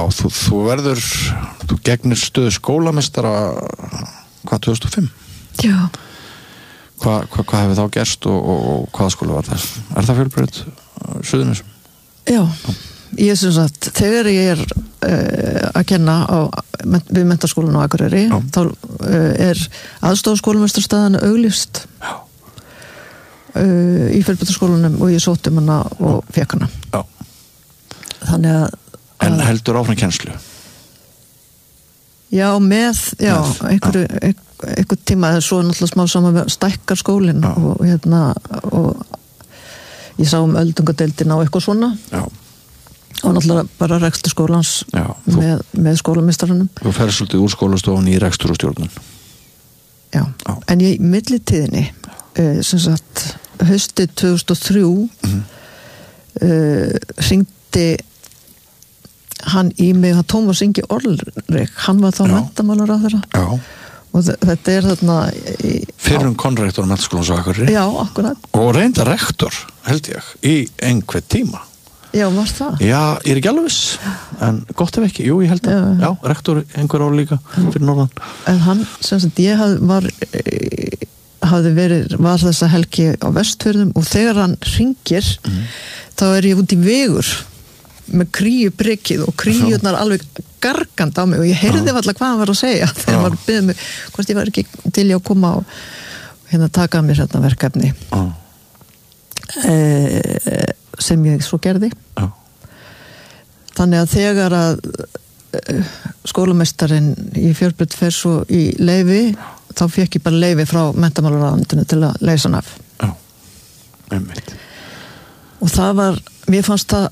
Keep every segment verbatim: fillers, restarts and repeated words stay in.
þú, þú verður þú gegnir stöðu skólameistara hvað, tvö þúsund og fimm? Já. Hvað hva, hva hefur þá gerst og, og, og hvaða skóla var það? Er það Fjölbraut Suðurnesjum? Já, ég syns að þegar ég er uh, að kenna á, við menntaskólanum á Akureyri, Já. þá uh, er aðstofskólameistarstaðan auglýst uh, í Fjölbrautaskólanum og ég sótti um hana og fékk hana. Já. Þannig að En heldur áfram kennslu? Já, með, já, einhverju, einhver tíma, svo náttúrulega smá saman stækkar skólinn og hérna, og ég sá um öldungadeildina og eitthvað svona. Já. Og náttúrulega bara rekstur skólans já, þú, með, með skólameistaranum. Þú ferð svolítið úr skólastofun í rekstur og stjórnun. Já, já. En ég í millitíðinni, uh, sem sagt, haustið tvö þúsund og þrjú, mm-hmm. uh, hringdi hann í mig, hann Tómas Ingi Orlrik, hann var þá menntamálaráðherra. Já. Og þetta er þarna í, fyrrum konrektor menntaskólans á Akureyri. Já, akkurat. Og reynda rektor, held ég, í einhver tíma. Já, var það? Já, ég er ekki alveg viss, en gott ef ekki, jú, ég held að, já, já rektor einhver ár líka fyrir norðan. En hann, sem sagt, ég haf, var, hafði verið, var þessa helgi á Vestfjörðum og þegar hann hringir, mm. þá er ég út í vegur með kríu bryggið og kríurnar alveg gargand á mig og ég heyrði alltaf hvað hann var að segja þegar maður byrði mig hvort ég var ekki til ég að koma og hérna taka mér hérna verkefni e, sem ég svo gerði Já. Þannig að þegar að e, skólameistarinn í Fjölbraut fer svo í leyfi þá fékk ég bara leyfi frá menntamálaráðuneytinu til að leysa hann af Já, einmitt og það var, mér fannst það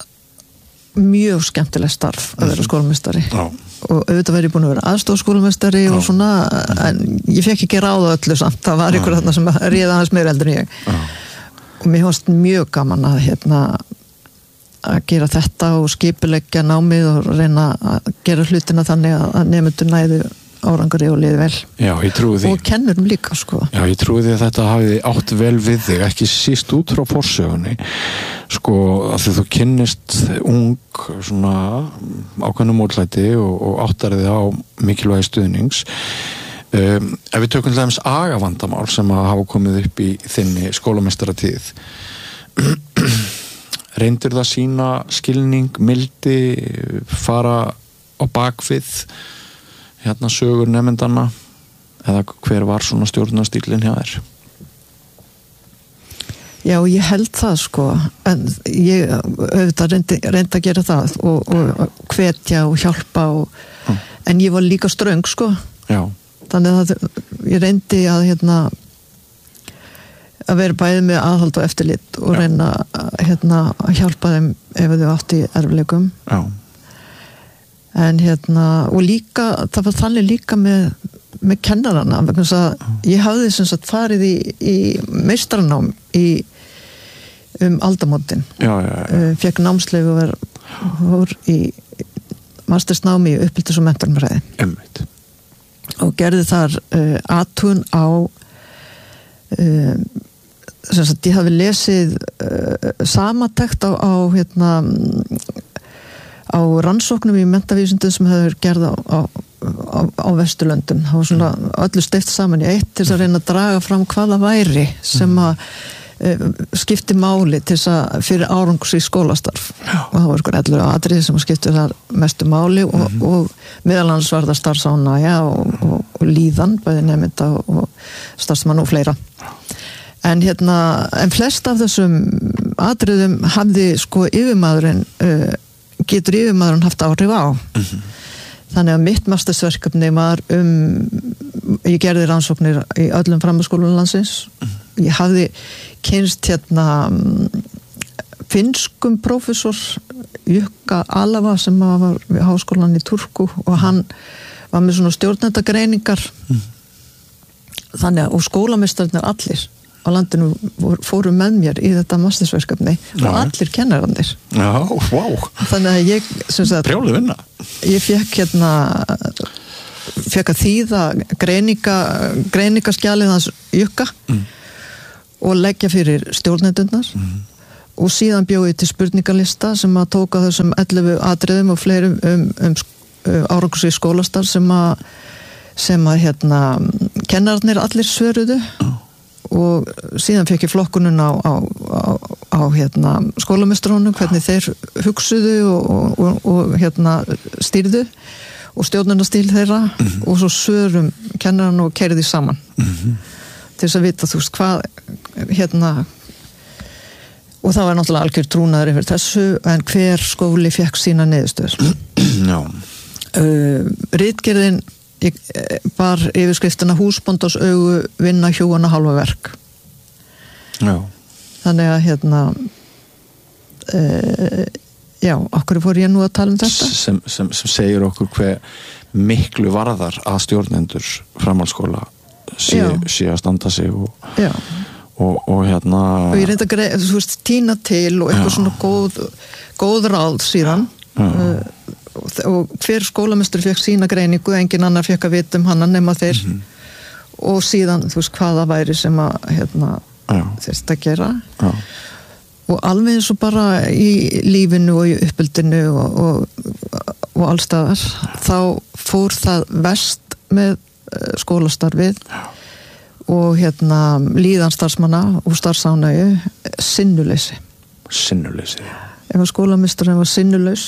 mjög skemmtileg starf að vera skólameistari Já. Og auðvitað verið búin að vera aðstofskólameistari Já. Og svona, en ég fekk ekki ráða öllu samt, það var ykkur þarna sem réða aðeins meira heldur en ég Já. Og mér fannst mjög gaman að hérna að gera þetta og skipuleggja námið og reyna að gera hlutina þannig að nemendur næðu árangri og liði vel Já, ég trúi því og kennurum líka sko Já, ég trúi því að þetta hafiði átt vel við þig ekki síst út frá forsögunni sko, að því þú kynnist ung svona ákveðnum mótlæti og, og áttarði á mikilvægi stuðnings um, ef við tökum til dæmis agavandamál sem að hafa komið upp í þinni skólameistaratíð reyndir það sína skilning, mildi fara á bakvið hérna sögur nefndanna eða hver var svona stjórnarstýlinn hjá þér? Já, ég held það sko en ég auðvitað reyndi, reyndi að gera það og, og hvetja og hjálpa og, mm. en ég var líka ströng sko Já. Þannig að ég reyndi að hérna að vera bæði með aðhald og eftirlit og Já. Reyna hérna að hjálpa þeim ef þau átt í erfiðleikum Já En hérna, og líka, það var þannig líka með, með kennarana, vegna þess að ég hafði sem sagt farið í, í meistaranám í, um aldamótin. Já, já, já. Uh, Fékk námsleyfi og var, var í mastersnámi í uppeldis- og menntunarfræði. Einmitt. Og gerði þar uh, athugun á, uh, sem sagt, ég hafi lesið uh, samatekt á, á hérna, á rannsóknum í menntavísindum sem hefur gerð á, á, á, á Vesturlöndum. Það var svona öllu steypt saman í eitt til þess að reyna að draga fram hvaða væri sem að e, skipti máli til þess að fyrir árangus í skólastarf. Já. Og það var einhver ellefu atriði sem skipti þar mestu máli og, mm-hmm. og meðal annars var það starfsánægja og, og, og líðan, bæði nemynda og, og starfsmann og fleira. En hérna, en flest af þessum atriðum hafði sko yfirmaðurinn uh, getur yfirmaðurinn haft áhrif á. Mm-hmm. Þannig að mitt mastersverkefni var um, ég gerði rannsóknir í öllum framhaldsskólum landsins. Mm-hmm. Ég hafði kynst hérna finnskum prófessor Jukka Alava sem var við háskólan í Turku og hann var með svona stjórnendagreiningar. Mm-hmm. Þannig að og skólameistarnir allir á landinu fóru með mér í þetta mastersverkefni og allir kennararnir. Já, wow. Þannig að ég sem sagt Brjálu vinna. Ég fekk hérna fekk að þýða greininga greiningaskjalið hans Jukka mm. og leggja fyrir stjórnendurnar mm. og síðan bjó ég til spurningalista sem að tóka þessum ellefu atriðum og fleirum um, um, um árangursrík skólastarf sem að sem að hérna kennararnir allir svöruðu og síðan fekk ég flokkunum á, á, á, á hérna skólamestrunum hvernig þeir hugsuðu og, og, og hérna stýrðu og stjórnunastíl þeirra mm-hmm. og svo svörum kennaran og keyrði saman mm-hmm. til þess að vita þú veist hvað hérna og það var náttúrulega algjör trúnaður yfir þessu en hver skóli fekk sína niðurstöður. Já. Uh, ritgerðin ég, bar yfirskriftina húsbóndans augu vinna hjúana halva verk. Já. Þannig að hérna uh, já, okkur fór ég nú að tala um þetta? Sem, sem, sem segir okkur hver miklu varðar að stjórnendur framhaldsskóla sé, sé að standa sig og já. Og, og hérna og ég reynda að greið, þú veist, tína til og eitthvað já. Svona góð, góð ráð síðan uh, og, og hver skólamestur fekk sína greiningu engin annar fekk að vita um hana nema þeir mm-hmm. og síðan, þú veist, hvaða væri sem að hérna, þess að gera já. Og alveg eins og bara í lífinu og í uppeldinu og, og, og allstaðar þá fór það verst með skólastarfið já. Og hérna líðan starfsmanna og starfsánægju sinnuleysi. Sinnuleysi. Ef að skólamesturinn var sinnulaus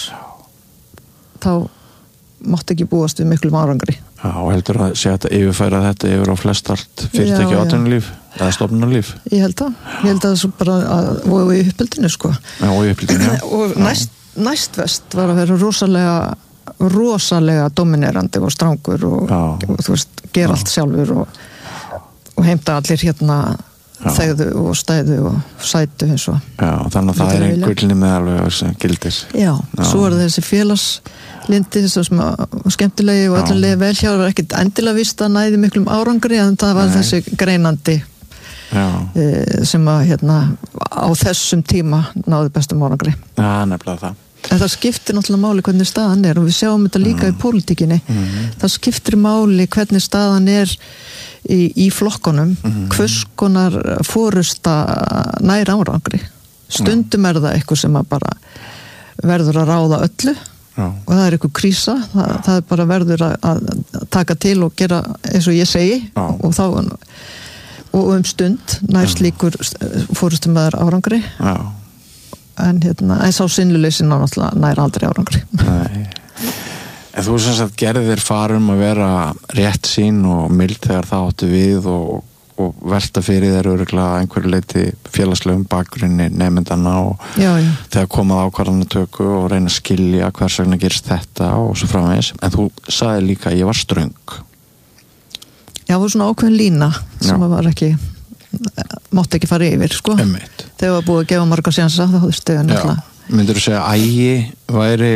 þá mátti ekki búast við miklum árangri. Já, og heldur að sé að yfirfæra þetta yfir á flest allt fyrirtæki atvinnulíf eða stofnunarlíf? Ég held að. Ég held að það svo bara að, og í uppeldinu sko. Já, og í uppeldinu, já. Og næst, næstvest var að vera rosalega rosalega dominerandi og strangur og, og þú veist, gera já. Allt sjálfur og og heimta allir hérna já. Þegðu og stæðu og sætu eins og já, þannig að það er einn gullni meðalveg sem gildir já, já, svo er þessi félagslindi sem skemmtilegi og öllu leið vel hjá það var ekkert endilega víst að næði miklum árangri en það var Nei. Þessi greinandi e, sem að hérna á þessum tíma náði bestum árangri já, nefnilega það en það skiptir náttúrulega máli hvernig staðan er og við sjáum þetta líka mm. í pólitíkinni mm. það skiptir máli hvernig staðan er í, í flokkunum mm. hvers konar fórusta nær árangri stundum er það eitthvað sem að bara verður að ráða öllu Já. Og það er eitthvað krísa það, það er bara verður að, að taka til og gera eins og ég segi Já. Og þá og um stund nær slíkur fórustum með árangri Já en hérna, en sá sinnuleysin á náttúrulega nær aldrei árangri. Nei. En þú sem sagt gerðir farum að vera rétt sín og mild þegar það áttu við og, og velta fyrir þér örugglega einhverju leyti félagslegum bakgrunni nemendana og já, já. Þegar komað ákvarðanatöku og reyna að skilja hvers vegna gerist þetta og svo framvegis. En þú sagði líka að ég var ströng. Já, það var svona ákveðin lína sem já. Var ekki mátti ekki fara yfir sko Einmitt. Þegar var búið að gefa marga sjansa þá höfðu stöðan náttúrulega myndir þú segja að ægi væri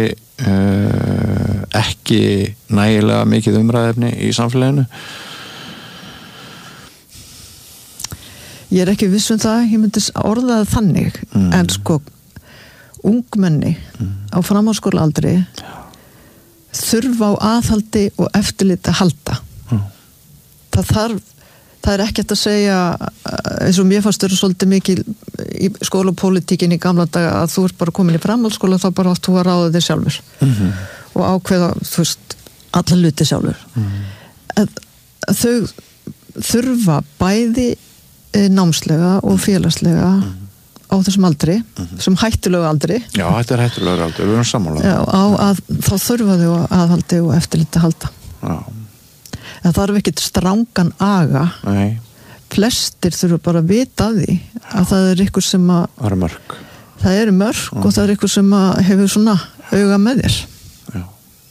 uh, ekki nægilega mikið umræðefni í samfélaginu? Ég er ekki viss um það ég myndi orðað þannig mm. en sko ungmenni mm. á framhaldsskólaaldri þurfa á aðhaldi og eftirliti að halda mm. það þarf það er ekkert að segja eins og mér fannst vera svolítið mikið í skólapólitíkin í gamla daga að þú ert bara komin í framhaldsskóla þá bara átt þú að ráða þig sjálfur mm-hmm. og ákveða þú veist alla hluti sjálfur mm-hmm. að, að þau þurfa bæði námslega og félagslega mm-hmm. á þessum aldri mm-hmm. sem hættulegu aldri Já, þetta er hættulegu aldri, við erum sammála Já, á að þá þurfa þau aðhaldi og eftirliti að halda Já en það er ekkert strangan aga Nei. Flestir þurfa bara að vita að því að það er ykkur sem að það eru mörg það eru mörg Já. Og það er ykkur sem að hefur svona auga með þér Já,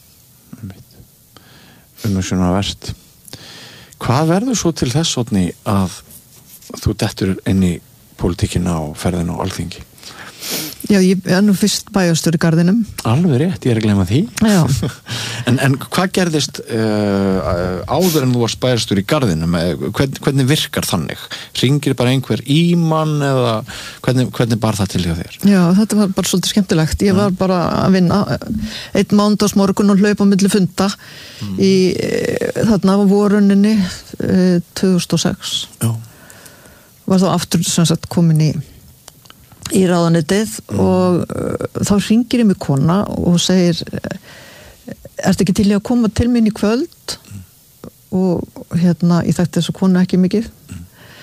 umhugsunarvert Hvað verður svo til þess Oddný að þú dettur inn í pólitíkina og ferðin á Alþingi? Já, ég er nú fyrst bæjarstjóri í Garðinum Alveg rétt, ég er að gleyma því en, en hvað gerðist uh, áður en þú varst bæjarstjóri í Garðinum Hvern, hvernig virkar þannig? Hringir bara einhver í mann eða hvernig, hvernig bar það til hjá þér? Já, þetta var bara svolítið skemmtilegt ég var bara að vinna einn mánudagsmorgun og hlaupa á milli funda mm. í þarna á voruninni tvö þúsund og sex Já. Var þá aftur sem sagt komin í í ráðuneytið mm. og uh, þá hringir ég mig kona og segir ertu ekki til í að koma til mín í kvöld mm. og hérna ég þekkti þessu konu ekki mikið mm.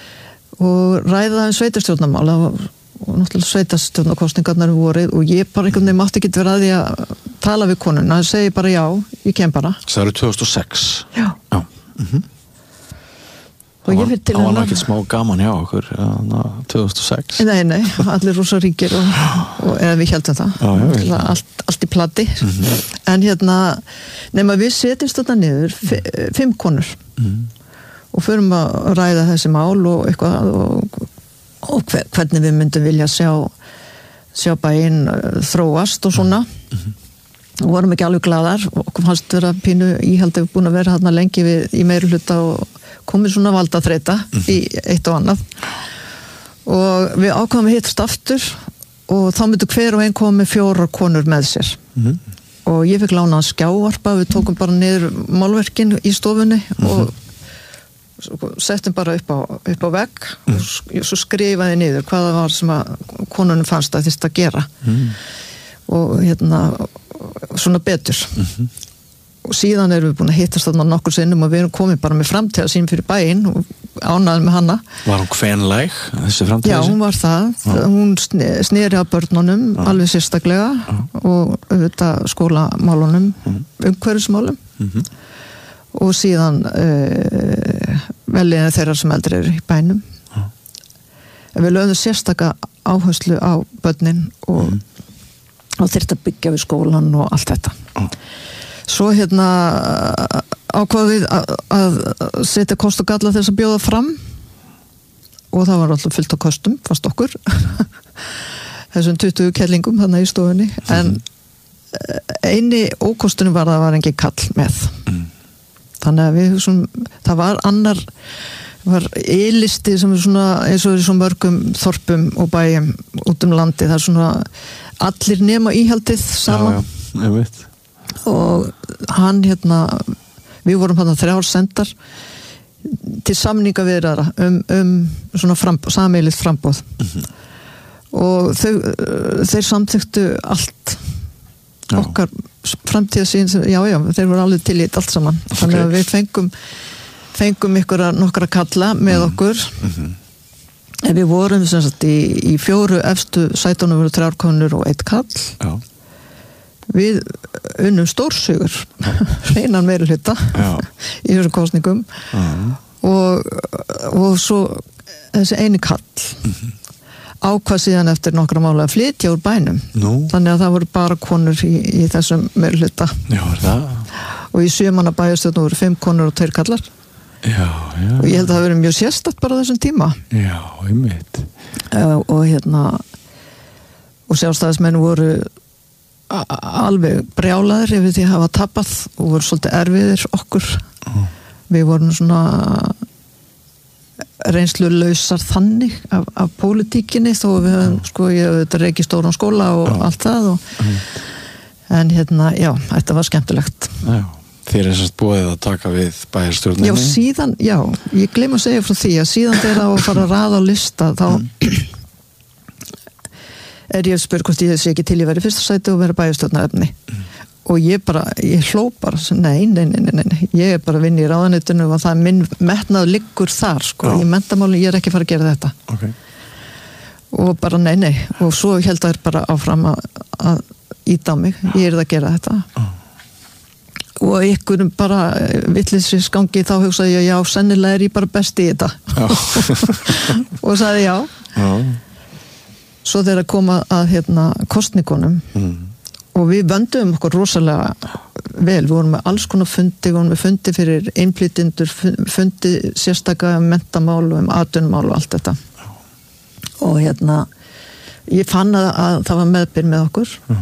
og ræða um sveitarstjórnarmál og náttúrulega sveitarstjórnarkosningarnar voru og ég bara einhvern veginn mátti ekki vera að því að tala við konuna, það segi bara já ég kem bara. Það eru tvö þúsund og sex Já, já. Mm-hmm. og ég fyrir til það var náttúrulega smá gaman hjá okkur tvö þúsund og sex Nei, nei, allir rosa ríkir og, og eða við heldum það já, já, allt, allt í plati mm-hmm. en hérna, nema við setjumst þetta niður fimm konur mm-hmm. og förum að ræða þessi mál og eitthvað og, og hvernig við myndum vilja sjá sjá bæinn þróast og svona mm-hmm. og vorum ekki alveg glaðar og okkur fannst vera pínu íhaldið búin að vera þarna lengi við, í meirihluta og komið svona valda þreita mm-hmm. í eitt og annað og við ákvæmum að hittast aftur og þá myndi hver og einn koma með fjórar konur með sér mm-hmm. og ég fikk lánaðan skjávarpa, við tókum bara niður málverkin í stofunni mm-hmm. og settum bara upp á, upp á vegg mm. og svo skrifaði niður hvaða var sem að konunum fannst að þýst að gera mm. og hérna svona betur mm-hmm. og síðan erum við búin að hittast þarna nokkur sinnum og við erum komið bara með framtíðarsýn fyrir bæinn og ánægðum með hana. Var hún kvenlæg þessi framtíðarsýn? Já, hún var það. Já. Hún sneri að börnunum Já. Alveg sérstaklega Já. Og auðvitað skólamálunum mm. umhverfismálum mm-hmm. og síðan uh, veliðin þeirra sem eldri eru í bænum Já. Við lögðum sérstaka áherslu á börnin og, mm. og þyrfti að byggja við skólan og allt þetta Já. Svo hérna ákvað við að, að setja kost og galla þess að bjóða fram og það var alltaf fullt á kostum fast okkur þessum tuttugu kellingum þannig í stofunni mm. en eini ókostunum var að það var engin kall með mm. þannig að við svona, það var annar var eilisti sem er svona eins og er í svona mörgum þorpum og bæjum út um landi, það er svona allir nema íhaldið saman já, já, ég veit og hann hérna við vorum hann þrjár sendar til samninga viðræðra um, um svona frambóð, sameiginlegt frambóð mm-hmm. og þau, þeir samþyktu allt já. Okkar framtíðarsýn já, já, þeir voru alveg til í allt saman okay. þannig að við fengum fengum ykkur að nokkra kalla með mm. okkur mm-hmm. en við vorum sem sagt í, í fjóru efstu sætunum voru þrjár konur og eitt kall já. Við unnum stórsugur hreinan meirihluta í þessum kosningum mm. og, og svo þessi eini kall mm-hmm. ákvað síðan eftir nokkra mála að flytja úr bænum Nú. Þannig að það voru bara konur í, í þessum meirihluta Já, það og í sjömanna bæjarstjórn voru fimm konur og tveir kallar Já, já og ég held að það verið mjög sérstakt bara þessum tíma Já, ég veit uh, og hérna og sjálfstæðismenn voru alveg brjálaðir yfir því að hafa tapað og voru svolítið erfiðir okkur mm. við vorum svona reynslu lausar þannig af, af pólitíkinni þó við höfum mm. sko ég þetta reiki stóran skóla og mm. allt það og, mm. en hérna já, þetta var skemmtilegt Já, þér er sérst búið að taka við bæjarstjórninni Já, síðan, já, ég gleym að segja frá því að síðan þegar að fara að raða á lista þá mm. er ég að spyrja hvort ég sé ekki til ég verið fyrsta sæti og verið bæjarstjórnarefni mm. og ég bara, ég hló bara nei, nei, nei, nei, nei, ég er bara að vinna í ráðuneytinu og það er minn metnað liggur þar sko, Já. Í menntamáli ég er ekki að fara að gera þetta okay. og bara nei, nei og svo held það bara áfram að, að íta á mig, ég er að gera þetta Já. Og ykkur bara vittlisins gangi þá hugsaði ég, já, sennilega er ég bara best í þetta og sagði já Já Svo þegar að koma að hérna kostningunum mm. og við vöndum okkur rosalega vel, við vorum með alls konar fundi, við vorum með fundi fyrir innflytjendur, fundi sérstaka menntamál og um atvinnumál og allt þetta Já. Og hérna ég fann að, að það var meðbyr með okkur Já.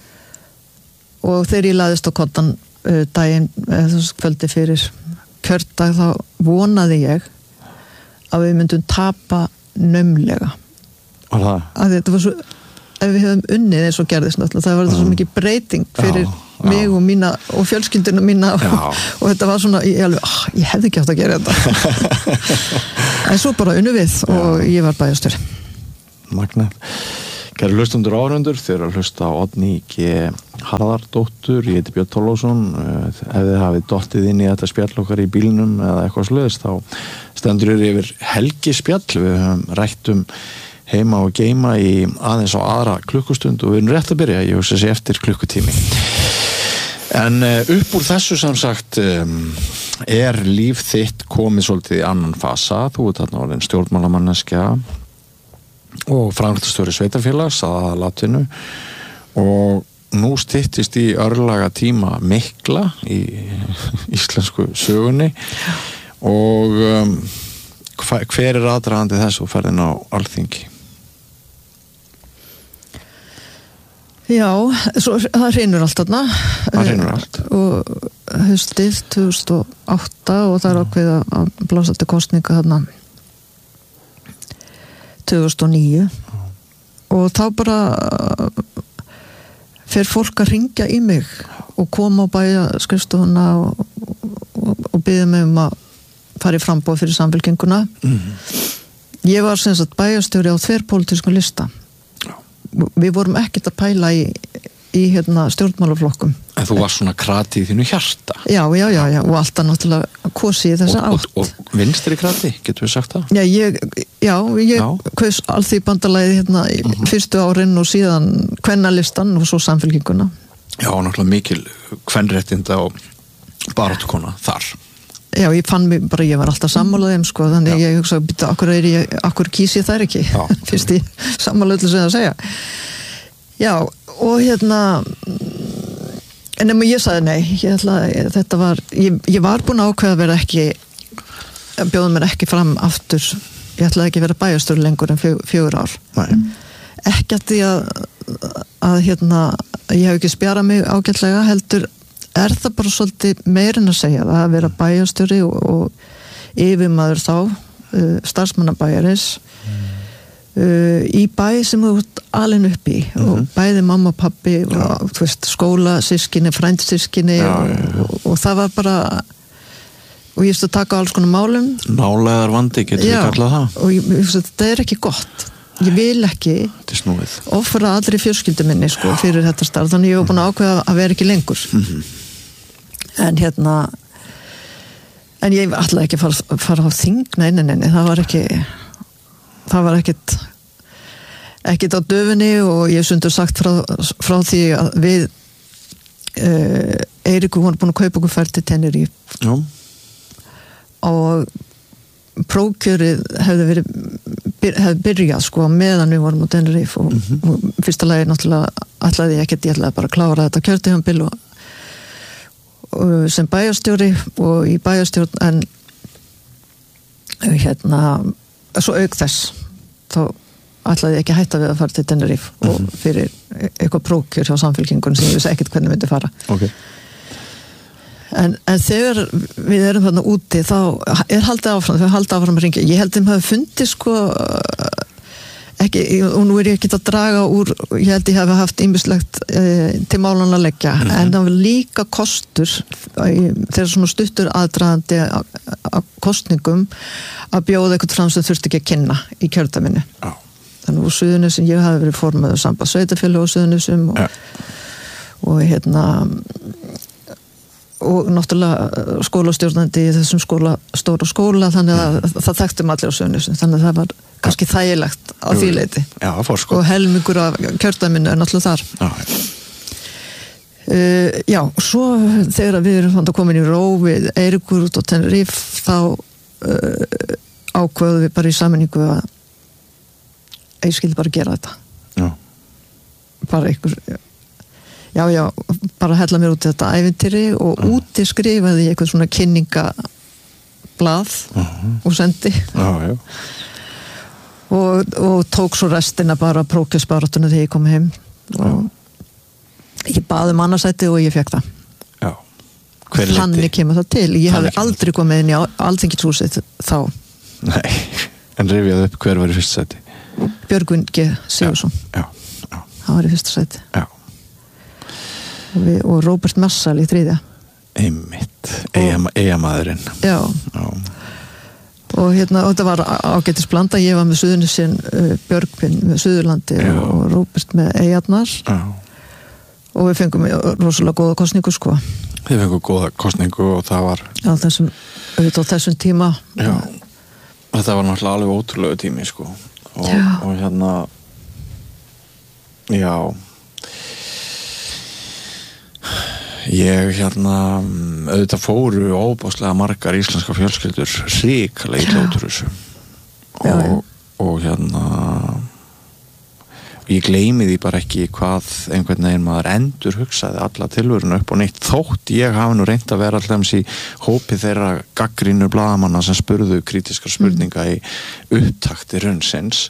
Og þegar ég laðist á kottan uh, daginn, eða þessu kvöldi fyrir kjördag þá vonaði ég að við myndum tapa naumlega Og það? Að þetta var svo, ef við hefum unnið eins og gerðist náttúrulega, það var þetta svo mikið breyting fyrir já, já. mig og mína og fjölskylduna mína og, og þetta var svona, ég, alveg, ah, ég hefði ekki átt að gera þetta en svo bara unnu við og ég var bæjarstjóri Magnað Kæru hlustundur og áhorfendur, þið eru að hlusta á Oddný G. Harðardóttur, ég heiti Björn Torlásson. Ef þið hafið dottið inn í þetta spjall okkar í bílnum eða eitthvað svoleiðis, þá stendur þér yfir helgispjall. Við höfum rætt um heima og geima í aðeins á aðra klukkustund og við erum rétt að byrja, ég hugsa sér eftir klukkutími. En upp úr þessu sem sagt er líf þitt komið svolítið í annan fasa. Þú ert þarna orðin stjórnmálamanneskja og framkvæmdastjóri sveitarfélags að latinu og nú styttist í örlaga tíma mikla í íslensku sögunni og um, hver er aðdragandi þess og ferðin á Alþingi? Já, svo, það hreinur allt þarna. Það hreinur allt. Og haustið tvö þúsund og átta og það er ákveðið að blása til kosninga þarna tvö þúsund og níu og þá bara fer fólk að hringja í mig og koma á bæja skrifstofuna og, og, og biðja mig um að fara í framboð fyrir Samfylkinguna. Mm-hmm. Ég var sem sagt bæjarstjóri á þverpólitískum lista. Já. Við vorum ekkert að pæla í, í hérna, stjórnmálaflokkum. En þú var svona krati í þínu hjarta. Já, já, já, já, og alltaf náttúrulega kosi í þessa átt. Og, og, og vinstri krati, getur við sagt það? Já, ég, já, ég kaus Alþýðubandalagið hérna í uh-huh. fyrstu árin og síðan kvennalistan og svo Samfylkinguna. Já, náttúrulega mikil kvennréttinda og baráttukona þar. Já, ég fann mig bara, ég var alltaf sammálaðið þeim, sko, þannig já. Ég hugsa, býta, akkur er ég, akkur kýs ég þær ekki, fyrst ég sammálaðið sem það segja. Já, og hérna, en ef ég sagði nei, ég ætla, þetta var, ég, ég var búin að ákveða að vera ekki, að bjóða mér ekki fram aftur, ég ætlaði ekki að vera bæjarstjóri lengur en fjö, fjögur ár. Nei. Ekki að því að, að hérna, ég hef ekki spjarað mig ágætlega, heldur er það bara svolítið meirinn að segja það að vera bæjarstjóri og, og yfirmaður þá, uh, starfsmannabæjarins, uh, í bæ sem þú ert alin upp í mm-hmm. og bæði mamma og pappi og þú veist, skóla, sískinni, frændsískinni og, og, og það var bara og ég veist að taka alls konar málum. Nálegar vandi, getur við kallað það? Og ég veist að þetta er ekki gott. Ég vil ekki offra allri fjölskyldu minni sko, fyrir þetta starf, þannig ég var búin að ákveða að vera ekki lengur. Mm-hmm. En hérna en ég ætlaði ekki að fara, fara á þing, nei, nei, nei, það var ekki það var ekkit ekkit á döfunni og ég sundur sagt frá, frá því að við uh, Eiríkur voru búin að kaupa okkur ferð til Tenerife. Já. Og prókjörið hefði verið hefði byrjað sko meðan við vorum á Tenerife og, mm-hmm. og fyrsta lagi náttúrulega ætlaði ég ekkert, ég ætlaði bara að klára þetta kjörtímabil og, og sem bæjarstjóri og í bæjarstjórn en hérna svo auk þess þá ætlaði ég ekki að hætta við að fara til Tenerife mm-hmm. og fyrir eitthvað prókjör hjá Samfylkingun sem ég vissi ekkert hvernig myndi fara. Ok. En, en þegar við erum þarna úti þá er haldið áfram, þau haldið áfram að ringja. Ég held að þeim hafi fundið sko ekki, og nú er ég ekki að draga úr, ég held að ég hafi haft ýmislegt e, til málan að leggja, mm-hmm. en það var líka kostur þegar svona stuttur aðdragandi að kostningum að bjóða eitthvað fram sem þurfti ekki að kynna í kjördæminu. Oh. Þannig úr Suðurnesum, ég hafi verið formaður samband sveitarfélag á Suðurnesum og, yeah. og hérna og náttúrulega skólastjórnandi í þessum skóla, stóra skóla þannig að mm. það þekktum allir á Suðurnesjum þannig að það var kannski þægilegt á því leiti. Já, og helmingur af kjördæminu er náttúrulega þar. Já, uh, já og svo þegar við erum að komin í ró við Eiríkur út á Tenerife þá uh, ákveðum við bara í sammenningu að ég skildi bara gera þetta. Já. Bara einhver já, já, bara hella mér út í þetta ævintýri og uh. úti skrifaði ég eitthvað svona kynningablað uh-huh. og sendi uh, já. Og, og tók svo restina bara prókjörsbaráttuna þegar ég kom heim og uh. ég baði um annarsæti og ég fekk það. Já. Þannig kemur það til. Ég hafði aldrei komið inn í Alþingishúsið þá. Nei, en rifjaði upp hver var í fyrsta sæti? Björgvin G. Sigursson. Já, já. já. Hann var í fyrsta sæti. Já. Og, við, og Róbert Massal í þriðja. Einmitt, eigamæðurinn. Já. Já. og hérna, og þetta var ágætis blanda, ég var með Suðurnesin, uh, Björgvin með Suðurlandi Já. og Róbert með Eyjarnar Já. og við fengum rosalega góða kosningu sko. Við fengum góða kosningu og það var Já, þessum, auðvitað á þessum tíma Já, þetta var náttúrulega alveg ótrúlega tími sko og, og hérna Já Ég hérna auðvitað fóru óbáslega margar íslenska fjölskyldur hrikalega illa út úr þessu Já, og, og hérna ég gleymi því bara ekki hvað einhvern veginn maður endur hugsaði alla tilvöruna upp og neitt þótt ég hafi nú reynt að vera alltaf í hópi þeirra gagnrýnu blaðamanna sem spurðu krítiskar spurninga mm. í upptakti runnsins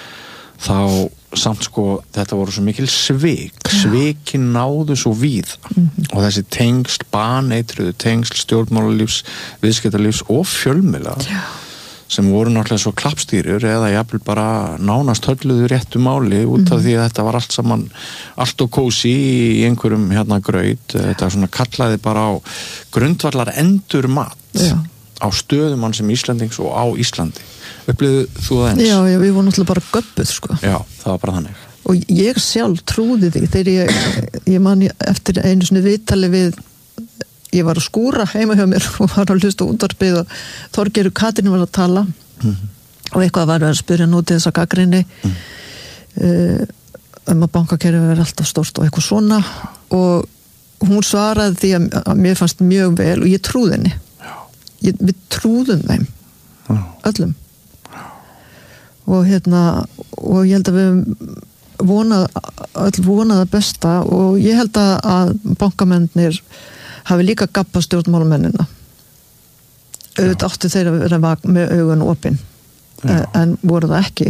þá samt sko þetta voru svo mikil svik svikin náðu svo víð mm-hmm. og þessi tengsl, baneitruðu tengsl stjórnmálalífs, viðskiptalífs og fjölmiðla Já. sem voru náttúrulega svo klappstýrur eða jafnvel bara nánast hölluðu réttu máli út af mm-hmm. því að þetta var allt saman allt og kósi í einhverjum hérna graut, þetta svona kallaði bara á grundvallar endur mat Já. á stöðum hann sem Íslandings og á Íslandi upplifðu þú það eins? Já, já, við vorum náttúrulega bara göbbuð sko. Já, það var bara þannig. Og ég sjálf trúði því þegar ég, ég man eftir einu svona viðtali við, ég var að skúra heima hjá mér og var að hlusta útvarpið og Þorgerður Katrín var að tala mm-hmm. og eitthvað var að spyrja nú til þessa gagnrýni mm. uh, um að bankakerfið er alltaf stórt og eitthvað svona og hún svaraði því að, að mér fannst mjög vel og ég trúði henni. Ég, við trúðum þeim, Já. öllum. Og hérna og ég held að við vonað, öll vonaða besta og ég held að bankamennir hafi líka gappað stjórnmálamennina auðvitað áttu þeir að vera með augun opin en voru það ekki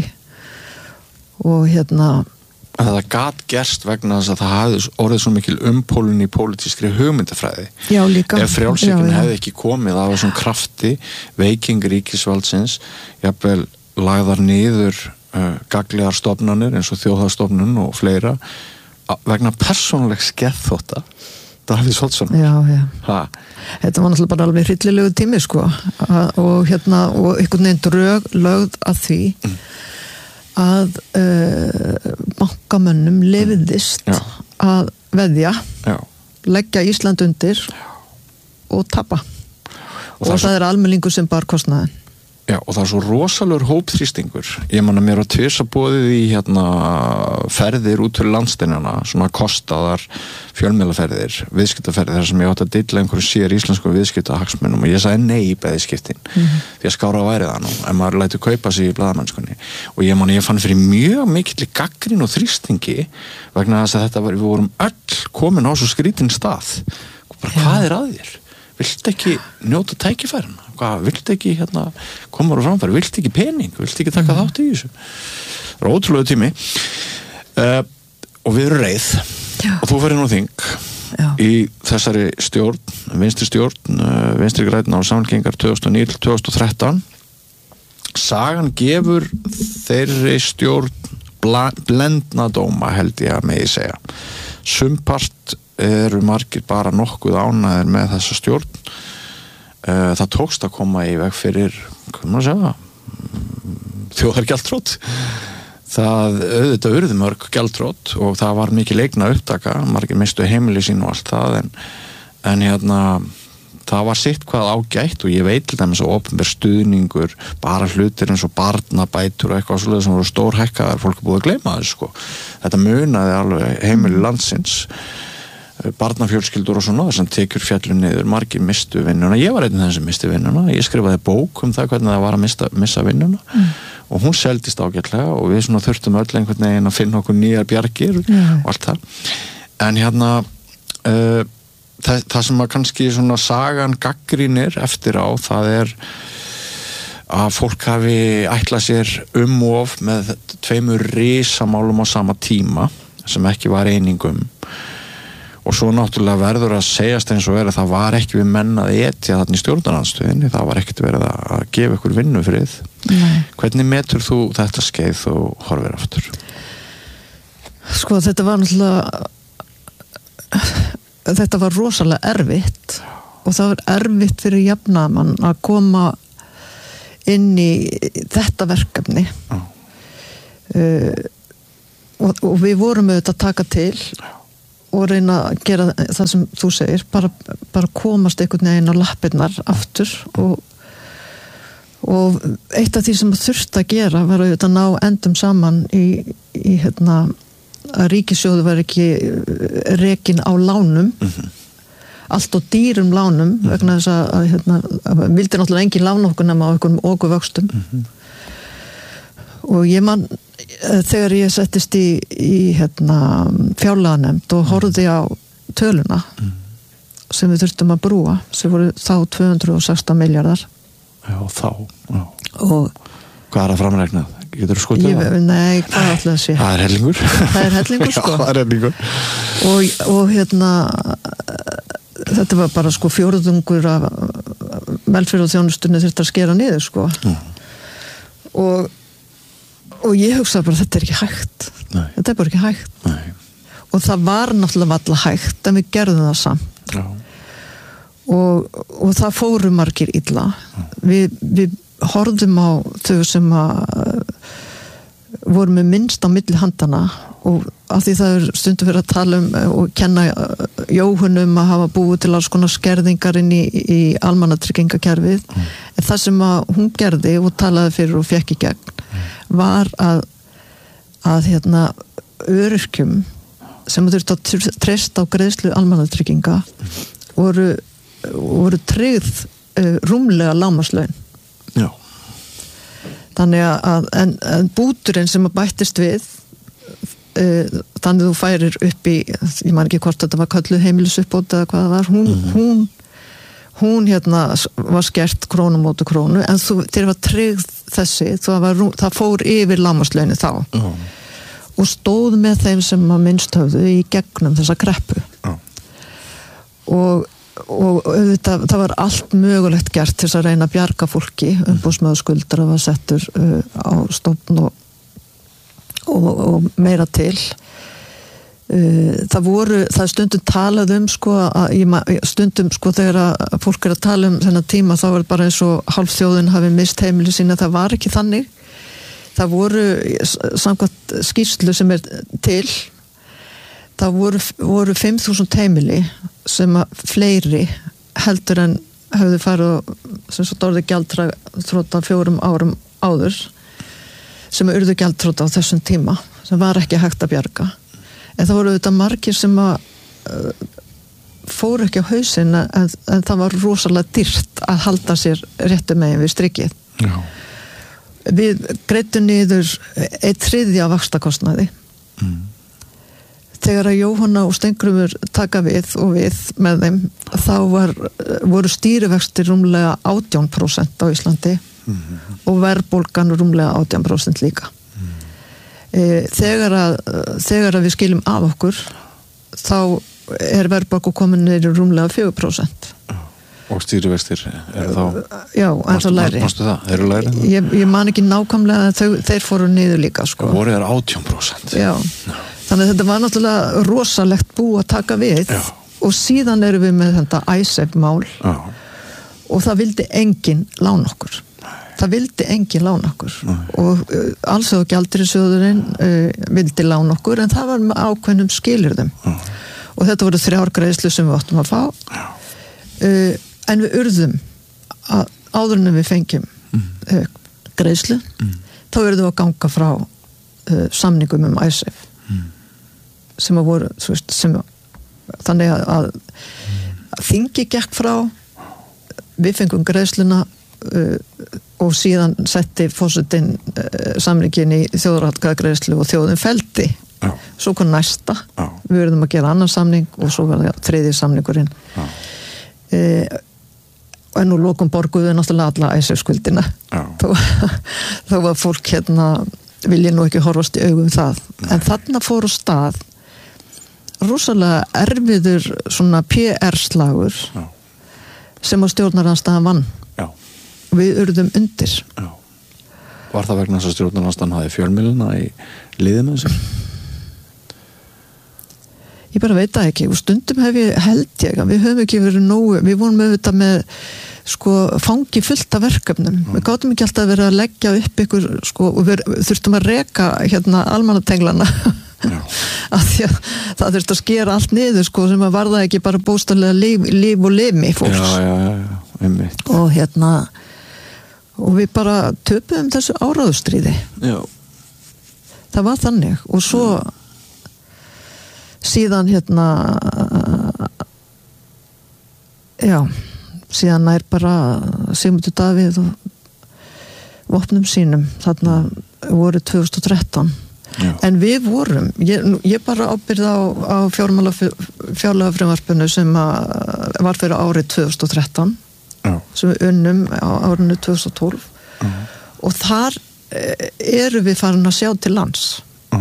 og hérna að það gat gerst vegna þess að það hafði orðið svo mikil umpólun í pólitískri hugmyndafræði Já, líka. ef frjálshyggjan hefði ekki komið af þessum krafti veiking ríkisvaldsins jafnvel lagðar niður uh, gagliðar stofnanir eins og þjóðhagstofnun og fleira vegna persónulegs geðþótta Davíðs Oddsson Já, já ha. Þetta var náttúrulega bara alveg hryllilegu tími sko og hérna og einhvern veginn drög lögð að því mm. að uh, bankamönnum lefiðist Já. að veðja Já. leggja Ísland undir Já. og tapa og, og það, það er almenningur sem bar kostnaðin Já, og það er svo rosalegur hópþrýstingur. Ég man að mér var tvisabóðið í hérna ferðir út fyrir landsteinana, svona kostaðar fjölmiðlaferðir, viðskiptaferðir þar sem ég átti að dilla einhverju sér íslensku viðskiptahagsmunum og ég sagði nei í beðiskiptin mm-hmm. því að skára að væri það nú en maður lætur kaupa sig í blaðamennskunni og ég man að ég fann fyrir mjög mikill gagnrýni og þrýstingi vegna þess að þetta var, við vorum öll komin á svo skrítinn stað bara hvað er að þér? Vilt ekki njóta tækifærina? Hvað, vilt ekki hérna koma og framfæri? Vilt ekki pening? Vilt ekki taka mm. þátt í þessu? Það er ótrúlega tími uh, og við erum reið Já. og þú fyrir nú þing Já. í þessari stjórn, vinstri stjórn uh, vinstri grænna og samfylkingar tvö þúsund og níu til tvö þúsund og þrettán sagan gefur þeirri stjórn bla, blendna dóma held ég að megi segja sumpart eru margir bara nokkuð ánægðir með þessa stjórn það tókst að koma í veg fyrir hvað maður segja þjóðargjaldþrot það auðvitað urðu mörg gjaldþrot og það var mikið leikna upptaka margir mistu heimili sín og allt það en, en hérna það var sitt hvað ágætt og ég veit til dæmis að opinber stuðningur bara hlutir eins og barnabætur og eitthvað svolítið sem voru stórhækkaðar fólk er búið að gleyma þessu sko þetta munaði alveg heimili landsins barnafjölskyldur og svona sem tekjur fjallum niður, margir mistu vinnuna ég var einn af þeim sem misti vinnuna ég skrifaði bók um það hvernig það var að mista, missa vinnuna mm. og hún seldist ágætlega og við svona þurftum öll einhvern veginn að finna okkur nýjar bjargir mm. og allt það en hérna uh, það, það sem að kannski svona sagan gaggrínir eftir á það er að fólk hafi ætlað sér um of með tveimur risamálum á sama tíma sem ekki var einingum og svo náttúrulega verður að segjast eins og verið að það var ekki við menn að etja þarna í stjórnarandstöðinni, það var ekkert verið að gefa ykkur vinnufrið. Nei. Hvernig metur þú þetta skeið og horfir aftur? Sko þetta var náttúrulega þetta var rosalega erfitt og það var erfitt fyrir jafnaðarmann að koma inn í þetta verkefni Já. Uh, og, og við vorum auðvitað að taka til og reyna að gera það sem þú segir, bara, bara komast einhvern veginn á lappirnar aftur og, og eitt af því sem þurfti að gera var auðvitað að ná endum saman í, í hérna, að ríkissjóðu var ekki rekin á lánum mm-hmm. allt og dýrum lánum mm-hmm. vegna þess að, að hérna, að vildi náttúrulega engin lán okkur nema á einhverjum okuvöxtum mm-hmm. og ég man þegar ég settist í, í hérna, fjárlaganemnd og horfði á töluna mm. sem við þurftum að brúa sem voru þá tvö hundruð og sextán milljarðar Já, þá já. Og hvað er að framreiknað? Getur þú skotið það? Nei, hvað ætlaði að sé? Það er hellingur Það er hellingur, sko Já, það er hellingur og, og hérna þetta var bara sko fjórðungur af velferðarþjónustunni þurfti að skera niður, sko mm. og og ég hugsaði bara þetta er ekki hægt Nei. þetta er bara ekki hægt Nei. og það var náttúrulega alltaf hægt en við gerðum það samt Já. og, og það fóru margir illa við, við horfðum á þau sem að voru með minnst á milli handana og af því það er stundum fyrir að tala um og kenna Jóhunum að hafa búið til alls konar skerðingar inn í, í almannatryggingakerfið mm. en það sem að hún gerði og talaði fyrir og fekk í gegn var að að hérna öryrkjum sem þurfti að treysta á greiðslu almannatrygginga voru, voru tryggð uh, rúmlega lágmarkslaun. Já. Þannig að en, en búturinn sem að bættist við uh, þannig þú færir upp í ég man ekki hvort þetta var kölluð heimilisuppbót eða hvað það var, hún, mm-hmm. hún hún hérna var skert krónu móti krónu en þú, þeir var tryggð þessi það, var, það fór yfir lágmarkslaunin þá oh. og stóð með þeim sem að minnst höfðu í gegnum þessa kreppu oh. og, og auðvitað, það var allt mögulegt gert til að reyna að bjarga fólki umboðsmaður skuldara var settur uh, á stofn og, og, og meira til það voru, það stundum talað um sko, að stundum sko þegar að fólk er að tala um þennan tíma þá er bara eins og hálf þjóðin hafi mist heimili sína, það var ekki þannig það voru samkvæmt skýrslu sem er til það voru, voru fimm þúsund heimili sem að fleiri heldur en höfðu farið sem svo dórði gjaldþrota fjórum árum áður sem urðu gjaldþrota á þessum tíma sem var ekki hægt að bjarga en það voru auðvitað margir sem að uh, fóru ekki á hausinn en, en það var rosalega dýrt að halda sér réttu megin við strikið. Já. Við greiddum niður eitt þriðja vaxtakostnaði. Mm. Þegar að Jóhanna og Steingrumur taka við og við með þeim þá var, voru stýrivextir rúmlega átján prósent á Íslandi mm-hmm. og verðbólgan rúmlega átján prósent líka. Þegar að, þegar að við skiljum af okkur þá er verðbólga komin niður rúmlega fjögur prósent og stýrivextir eru þá já, en þá læri eru læri? Ég, ég man ekki nákvæmlega þau, þeir fóru niður líka sko. Það voru er átján prósent já. Já. Þannig að þetta var náttúrulega rosalegt bú að taka við já. Og síðan erum við með þetta ISAF mál já. Og það vildi enginn lána okkur það vildi enginn lána okkur Nei. Og uh, alls og gjaldeyrisjóðurinn uh, vildi lána okkur en það var með ákveðnum skilyrðum uh. og þetta voru þrjár greiðslu sem við áttum að fá uh, en við urðum að áður en við fengjum uh, greiðslu mm. þá urðum við að ganga frá uh, samningum um ISAF mm. sem að voru veist, sem, þannig að, að þingi gekk frá við fengum greiðsluna Uh, og síðan setti fórsetinn uh, samningin í þjóðaratkvæðagreiðslu og þjóðin feldi Já. Svo kom næsta Já. Við verðum að gera annan samning og svo var það þriðji samningurinn uh, en nú lokum borguðu náttúrulega alla ISAF skuldina þó, þó var fólk hérna vilja nú ekki horfast í augum það Nei. En þarna fór á stað rosalega erfiður svona P R-slagur Já. Sem á stjórnarandstaðan vann við urðum undir Já. Var það vegna þess að stjórnarandstaðan hafi fjölmiðluna í liði með sér? Ég bara veit það ekki og stundum hef ég held ég að við höfum ekki verið nógu við vorum auðvitað með sko fangi fullt af verkefnum mm. við gátum ekki alltaf verið að leggja upp ykkur sko og við þurftum að reka hérna almannatenglana af því að það þurfti að skera allt niður sko sem að varða ekki bara bóstalega líf, líf og limi fólks já, já, já, einmitt og hérna og við bara töpuðum þessu áráðustríði já það var þannig og svo síðan hérna já síðan er bara Sigmundur Davíð og vopnum sínum þarna voru tvö þúsund og þrettán já. En við vorum ég, ég bara ábyrði á, á fjárlagafrumvarpinu sem var fyrir árið tvö þúsund og þrettán já. Sem við unnum á árinu tvö þúsund og tólf já. Og þar eru við farin að sjá til lands já.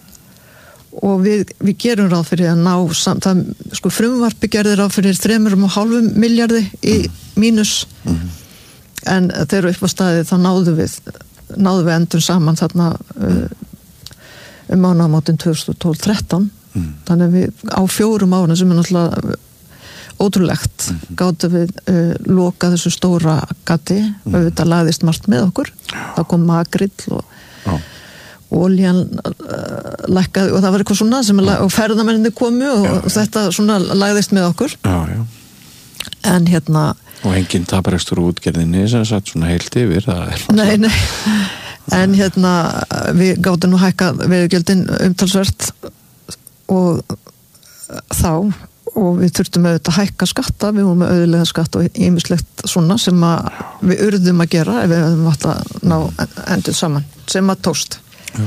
Og við, við gerum ráð fyrir að ná samt, það, sko frumvarpi gerði ráð fyrir þremur og hálfum milljarði í mínus mm. en þegar upp á staði þá náðu við náðu við endum saman þarna uh, um mánaðamótin tvö þúsund og tólf til þrettán mm. þannig að við á fjórum árum sem er náttúrulega ótrúlegt mm. gátum við uh, loka þessu stóra gati mm. auðvitað lagðist margt með okkur það kom makrill og Já. Olían uh, lækkaði og það var eitthvað svona sem og ferðamenninni komu og, já, og þetta svona lagðist með okkur já, já. En hérna og enginn taparekstur útgerðinni sem satt svona heilt yfir nei, nei en hérna við gátum nú hækkað veiðigjöldin umtalsvert og þá og við þurftum auðvitað að hækka skatta við vorum með auðlega skatt og ýmislegt svona sem að við urðum að gera ef við höfum átt að ná endur saman sem að tókst Já.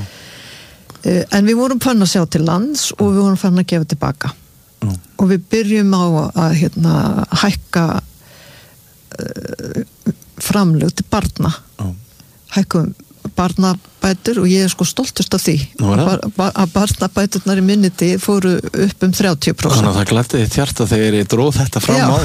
En við vorum fann að sjá til lands og við vorum fann að gefa tilbaka Já. Og við byrjum á að hérna, hækka uh, framlög til barna Já. Hækkum barnabætur og ég er sko stoltust af því að bar, barnabæturnar í minni tíð fóru upp um þrjátíu prósent Þannig að það glætti þitt hjarta þegar ég dróð þetta fram á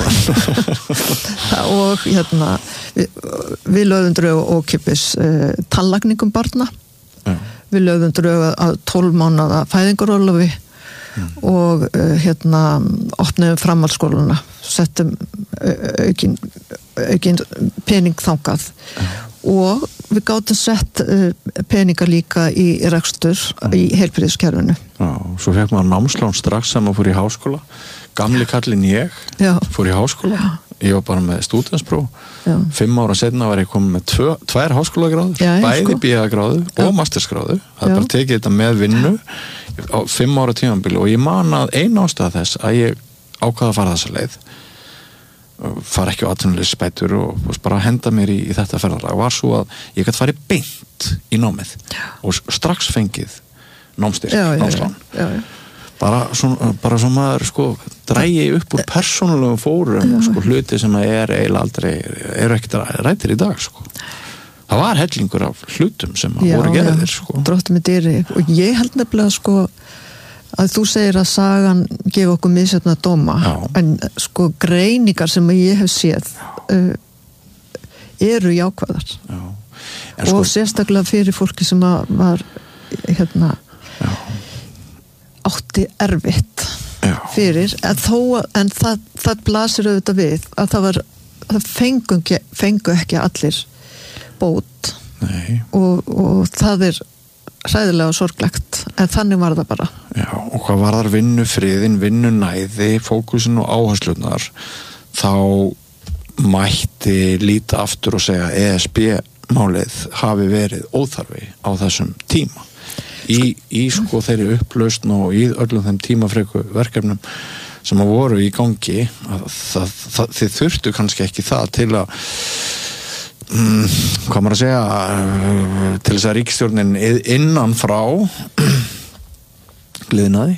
það og hérna við, við lögðum drög og ókipis uh, tannlækningum barna Já. Við lögðum drög að tólf mánaða fæðingarorlofi mm. og uh, hérna opnuðum framhaldsskóluna settum aukin, aukin pening þangað ja. Og við gátum sett uh, peningar líka í rekstur mm. í heilbrigðiskerfinu Já, svo fekk maður námslán strax sem maður fór í háskóla gamli kallinn ég Já. Fór í háskóla Já. Ég var bara með stúdentspróf fimm ára setna var ég komið með tvö, tvær háskólagráður, Já, bæði sko. B A-gráðu og mastersgráðu, það er bara tekið þetta með vinnu á fimm ára tímabili og ég man að ein ástæða þess að ég ákvaða að fara þessa leið fara ekki á atvinnuleysisbætur og, og bara henda mér í, í þetta ferðalag var svo að ég gæti farið beint í námið Já. Og strax fengið námstyrk, námslán Já, já bara svona, bara svona maður sko drægi upp úr persónulegum fórum sko hluti sem er eiginlega aldrei eru ekkert rættir í dag sko það var hellingur af hlutum sem já, voru gerðir sko dróttum með dýri og ég held nefnilega sko að þú segir að sagan gefa okkur misjöfna dóma já. En sko greiningar sem ég hef séð uh, eru jákvæðar já. Sko, og sérstaklega fyrir fólki sem var hérna já átti erfitt Já. Fyrir, en þó en það, það blasir auðvitað við að það var það fengu, fengu ekki allir bót og, og það er hræðilega sorglegt, en þannig var það bara Já, og hvað var þar vinnufriðin, vinnunæði, fókusin og áherslunar þá mætti líta aftur og segja E S B málið hafi verið óþarfi á þessum tíma Í, í sko þeirri upplausn og í öllum þeim tímafreku verkefnum sem að voru í gangi að það, það, þið þurftu kannski ekki það til að mm, hvað maður að segja til þess að ríkisstjórnin innan frá gliðnaði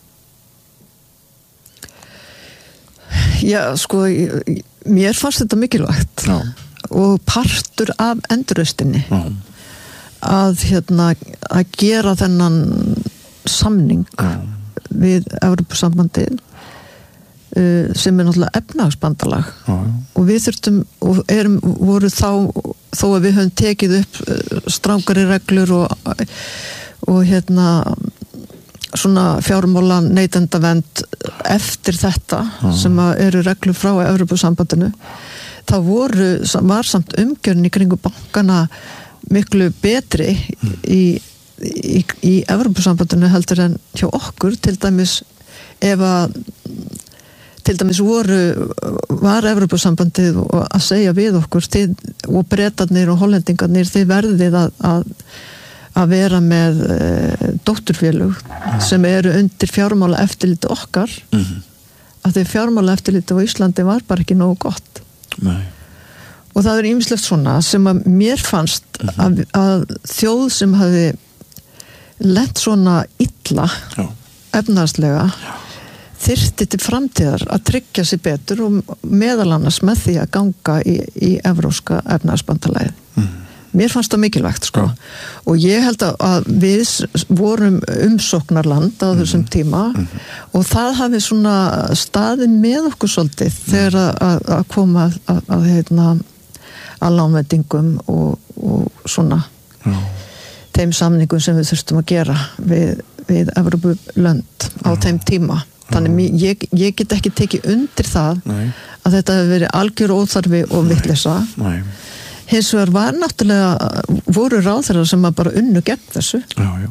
Já, sko mér fannst þetta mikilvægt Já. Og partur af endurreisninni Já að hérna að gera þennan samning mm. við Evrópusambandið uh, sem er náttúrulega efnahagsbandalag mm. og við þurftum og erum, voru þá þó að við höfum tekið upp uh, strangari reglur og, og hérna svona fjármála neytendavernd eftir þetta mm. sem að eru reglur frá Evrópusambandinu það voru, var samt umgjörn í kringu bankana miklu betri mm. í, í, í Evrópusambandinu heldur en hjá okkur, til dæmis ef að til dæmis voru var Evrópusambandið að segja við okkur þið, og Bretarnir og Hollendingarnir þið verðið að, að, að vera með e, dótturfélög mm. sem eru undir fjármála eftirliti okkar mm. að því fjármála eftirliti á Íslandi var bara ekki nógu gott. Nei. Og það er ýmislegt svona sem að mér fannst mm-hmm. að, að þjóð sem hafi lent svona illa Já. efnaðslega þyrfti til framtíðar að tryggja sig betur og meðal annars með því að ganga í, í evróska efnaðsbandalagið. Mm. Mér fannst það mikilvægt sko. Ja. Og ég held að við vorum umsóknarland á þessum mm. tíma mm. og það hafi svona staðið með okkur svolítið mm. þegar að, að koma að, að, að, heitna, að lánveitingum og, og svona ja. þeim samningum sem við þurftum að gera við, við Evrópulönd á ja. þeim tíma. Þannig ég, ég get ekki tekið undir það Nei. Að þetta hefur verið algjör óþarfi og vitleysa. Nei. Hins vegar var náttúrulega voru ráðherrar sem að bara unnu gegn þessu. Já, já.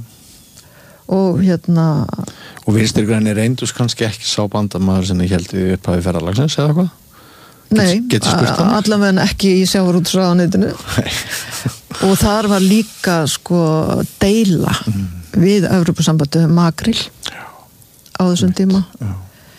Og hérna og Vinstri grænir reyndust kannski ekki sá bandamaður sem ég held við upphafi ferðalagsins eða hvað? Nei, allavega ekki í sjávarútvegsráðuneytinu. Og þar var líka sko deila mm. við Evrópusambandið um makríl já. Á þessum tíma. Já.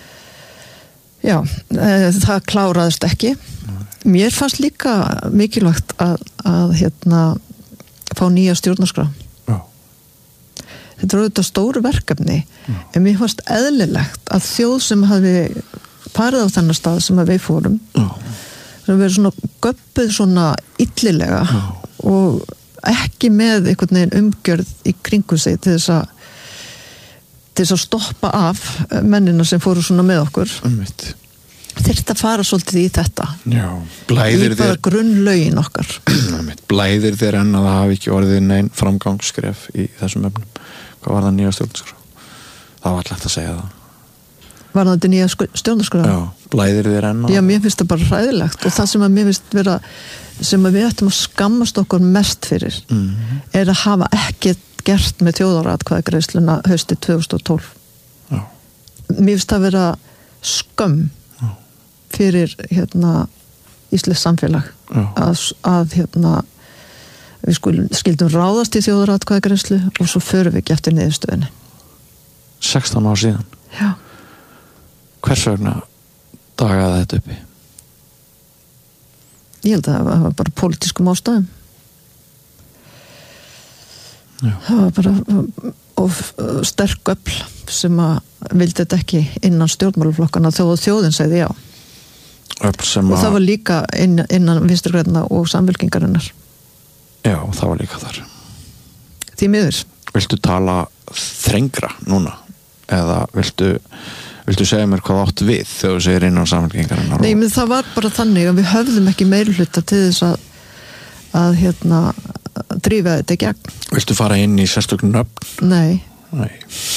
Já, e, það kláraðist ekki. Mér fannst líka mikilvægt að, að hérna fá nýja stjórnarskrá. Já. Þetta er auðvitað stóru verkefni Já. En mér fannst eðlilegt að þjóð sem hafi farið á þennan stað sem að við fórum Já. Sem verið svona göppuð svona illilega Já. Og ekki með einhvern veginn umgjörð í kringu sig til þess að til þess að stoppa af mennina sem fóru svona með okkur. Umvitt. Þyrfti að fara svolítið í þetta. Já, blæðir þér grunnlögin okkar. Blæðir þér enn að það hafi ekki orðið neinn framgangsskref í þessum efnum. Hvað var það nýja stjórnarskrá? Það var alltaf að segja það. Var það þetta nýja stjórnarskrá? Já, blæðir þér enn að Já, mér finnst það bara hræðilegt og það sem að mér finnst vera sem að við ættum að skammast okkur mest fyrir mm-hmm. er að hafa ekkert gert með þjóðaratkvæðagreiðsluna haustið tvö þúsund og tólf. Já. Mér finnst það vera skömm Já. Fyrir hérna íslenskt samfélag að, að hérna við skul, skildum ráðast í þjóðaratkvæðagreiðslu og svo förum við ekki eftir niðurstöðinni. sextán ár síðan? Já. Hvers vegna dagaði þetta uppi? Ég held að það var bara pólitískum ástæðum. Já. Það var bara of sterk öfl sem að vildi þetta ekki innan stjórnmálaflokkana þó að þjóðin segði já. Öfl sem og það var líka inn, innan Vinstri grænna og Samfylkingarinnar. Já, það var líka þar. Því miður. Viltu tala þrengra núna? Eða viltu, viltu segja mér hvað átt við þegar þú segir innan Samfylkingarinnar? Nei, menn það var bara þannig að við höfðum ekki meirihluta til þess að að hérna drífa þetta í gegn. Viltu fara inn í sérstökum nöfn? Nei. Nei.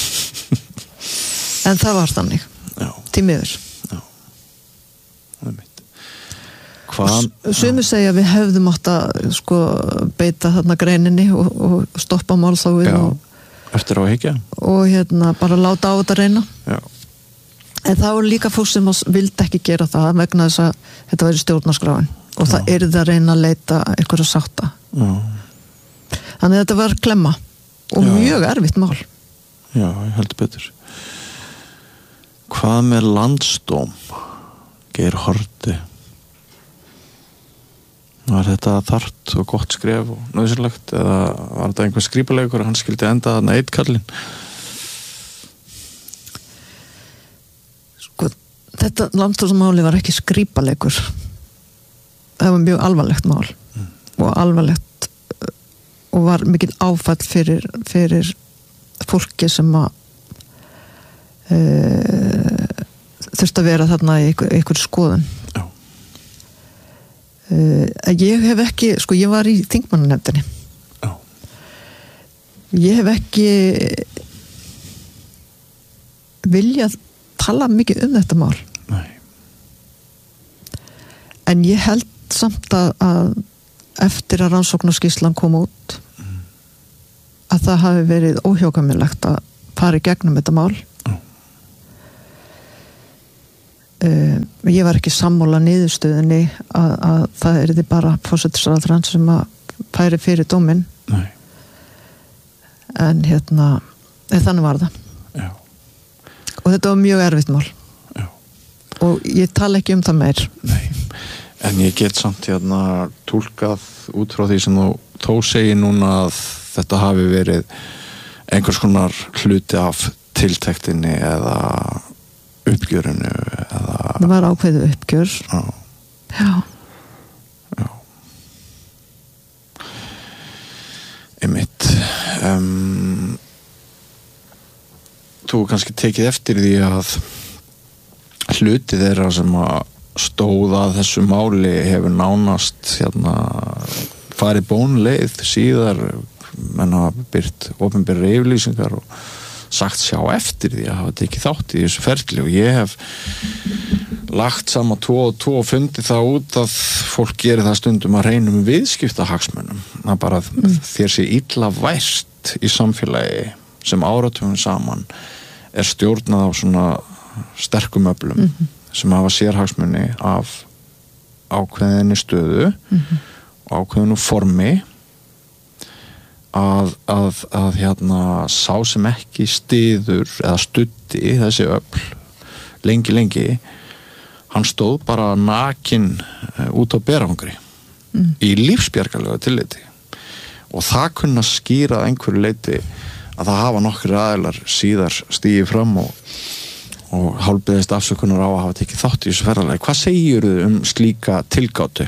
En það var þannig. Já. Til miður. Já. Það er mitt. Hvað? Sumir segja að við hefðum átt að sko beita þarna greininni og, og stoppa málþófið og eftir á að hyggja. Og hérna bara láta á þetta reyna. Já. En það var líka fólk sem vildi ekki gera það vegna þess að þetta væri stjórnarskráin. Og það er það að reyna að leita eitthvað að sátta. Já. Þannig að þetta var klemma og Já. Mjög erfitt mál. Já, ég held betur. Hvað með landsdóm? Geir Haarde? Var þetta þarft og gott skref og nauðsynlegt eða var þetta einhver skrípaleikur og hann skildi enda þarna eitt kallinn? Sko, þetta landsdómsmáli var ekki skrípaleikur. Það var mjög alvarlegt mál mm. og alvarlegt og var mikil áfall fyrir, fyrir fólki sem að e, þurfti að vera þarna í einhver, einhver skoðun. Já. E, ég hef ekki, sko ég var í þingmannanefndinni. Já. Ég hef ekki viljað tala mikið um þetta mál. Nei. en ég held samt að, að eftir að rannsóknarskýrslan kom út mm. að það hafi verið óhjákvæmilegt að fara í gegnum þetta mál mm. uh, ég var ekki sammála niðurstöðinni að, að það er þið bara forsætisráðherrann sem að færi fyrir dóminn Nei. en hérna þannig var það Já. og þetta var mjög erfitt mál Já. og ég tala ekki um það meir Nei. En ég get samt hérna túlkað út frá því sem þú þó segir núna að þetta hafi verið einhvers konar hluti af tiltektinni eða uppgjörinu eða... Það var ákveðu uppgjör. Já. Já. Já. Einmitt. Um, þú kannski tekið eftir því að hluti þeirra sem að stóða þessu máli hefur nánast hérna farið bónleið síðar menn hafa byrt opinberra yfirlýsingar og sagt sjá eftir því að hafa tekið þátt í þessu ferli og ég hef lagt saman tvo og tvo og fundið það út að fólk gerir það stundum að reynum viðskiptahagsmunum að bara mm. þér sé illa vært í samfélagi sem áratugum saman er stjórnað á svona sterkum öflum mm-hmm. sem hafa sérhagsmuni af ákveðinni stöðu mm-hmm. og ákveðinu formi að, að, að hérna sá sem ekki styður eða studdi þessi öfl lengi lengi hann stóð bara nakinn út á berangri mm. í lífsbjargarlega tilliti og það kunna skýra einhverju leiti að það hafa nokkri aðilar síðar stigið fram og og hálfbeðist afsökunar á að hafa tekið þátt í þessu ferðalagi. Hvað segirðu um slíka tilgátu?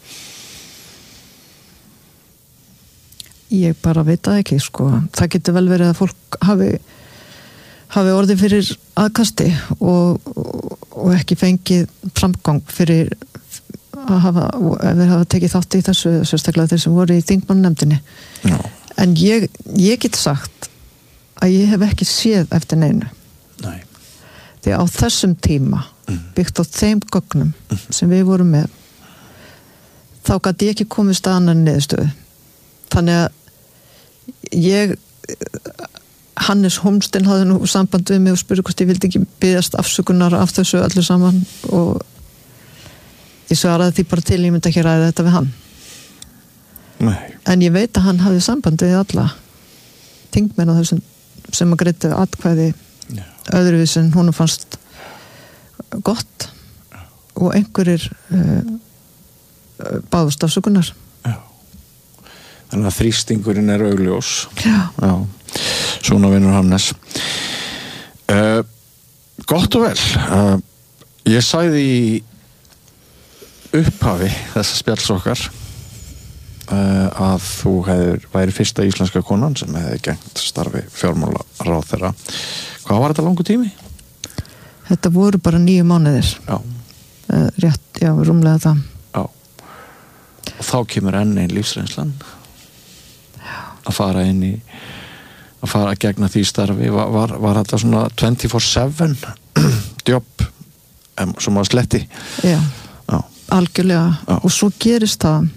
Ég bara veit það ekki, sko. Það getur vel verið að fólk hafi, hafi orðið fyrir aðkasti og, og, og ekki fengið framgang fyrir að hafa, ef þeir hafa tekið þátt í þessu, sérstaklega þeir sem voru í þingmannanefndinni. Já. En ég, ég get sagt að ég hef ekki séð eftir neinu. Nei. Því á þessum tíma byggt á þeim gögnum sem við vorum með þá gat ég ekki komist að annan niðurstöðu þannig að ég Hannes Holmstein hafði nú samband við mig og spurði hvort ég vildi ekki biðjast afsökunar af þessu öllu saman og ég svaraði því bara til ég myndi ekki ræða þetta við hann Nei. En ég veit að hann hafði samband við alla þingmenn á þessum sem að greiddu atkvæði öðruvís en hún fannst gott og einhverjir uh, báðust afsökunar. Já. Þannig að þrýstingurinn er augljós. Já. Já. Svona vinnur Hannes. Uh, gott og vel. Uh, ég sagði í upphafi þessa spjalls okkar uh, að þú hefur væri fyrsta íslenska konan sem hefði gengt starfi fjármálaráðherra. Hvað var þetta langur tími? Þetta voru bara níu mánuðir. Já. Uh, rétt, já, rúmlega það. Já. Og þá kemur enn einn lífsreynslan. Já. Að fara inn í, að fara að gegna því starfi. Var, var, var þetta svona twenty-four seven jobb sem var sletti? Já. Já. Algjörlega. Já. Og svo gerist það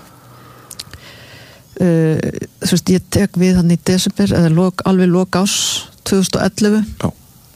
uh, þú veist, ég tek við hann í desember eða lok, alveg lok ás tvö þúsund og ellefu Já.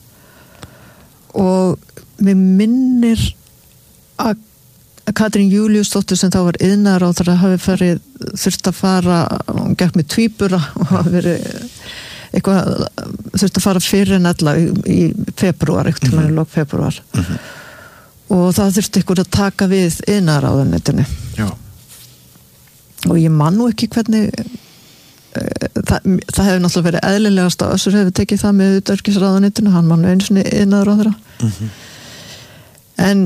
Og mér minnir að Katrín Júlíusdóttir sem þá var iðnaðarráðherra hafi farið, þurft að fara hún gekk með tvíbura og hafi verið eitthvað þurft að fara fyrir en alla í, í februar, eitthvað mm-hmm. til lok februar mm-hmm. og það þurfti eitthvað að taka við iðnaðarráðuneytinu Já. Og ég man nú ekki hvernig Það, það hefur náttúrulega verið eðlilegast að Össur hefur tekið það með utanríkisráðuneytinu, hann var nú einu sinni iðnaðarráðherra mm-hmm. en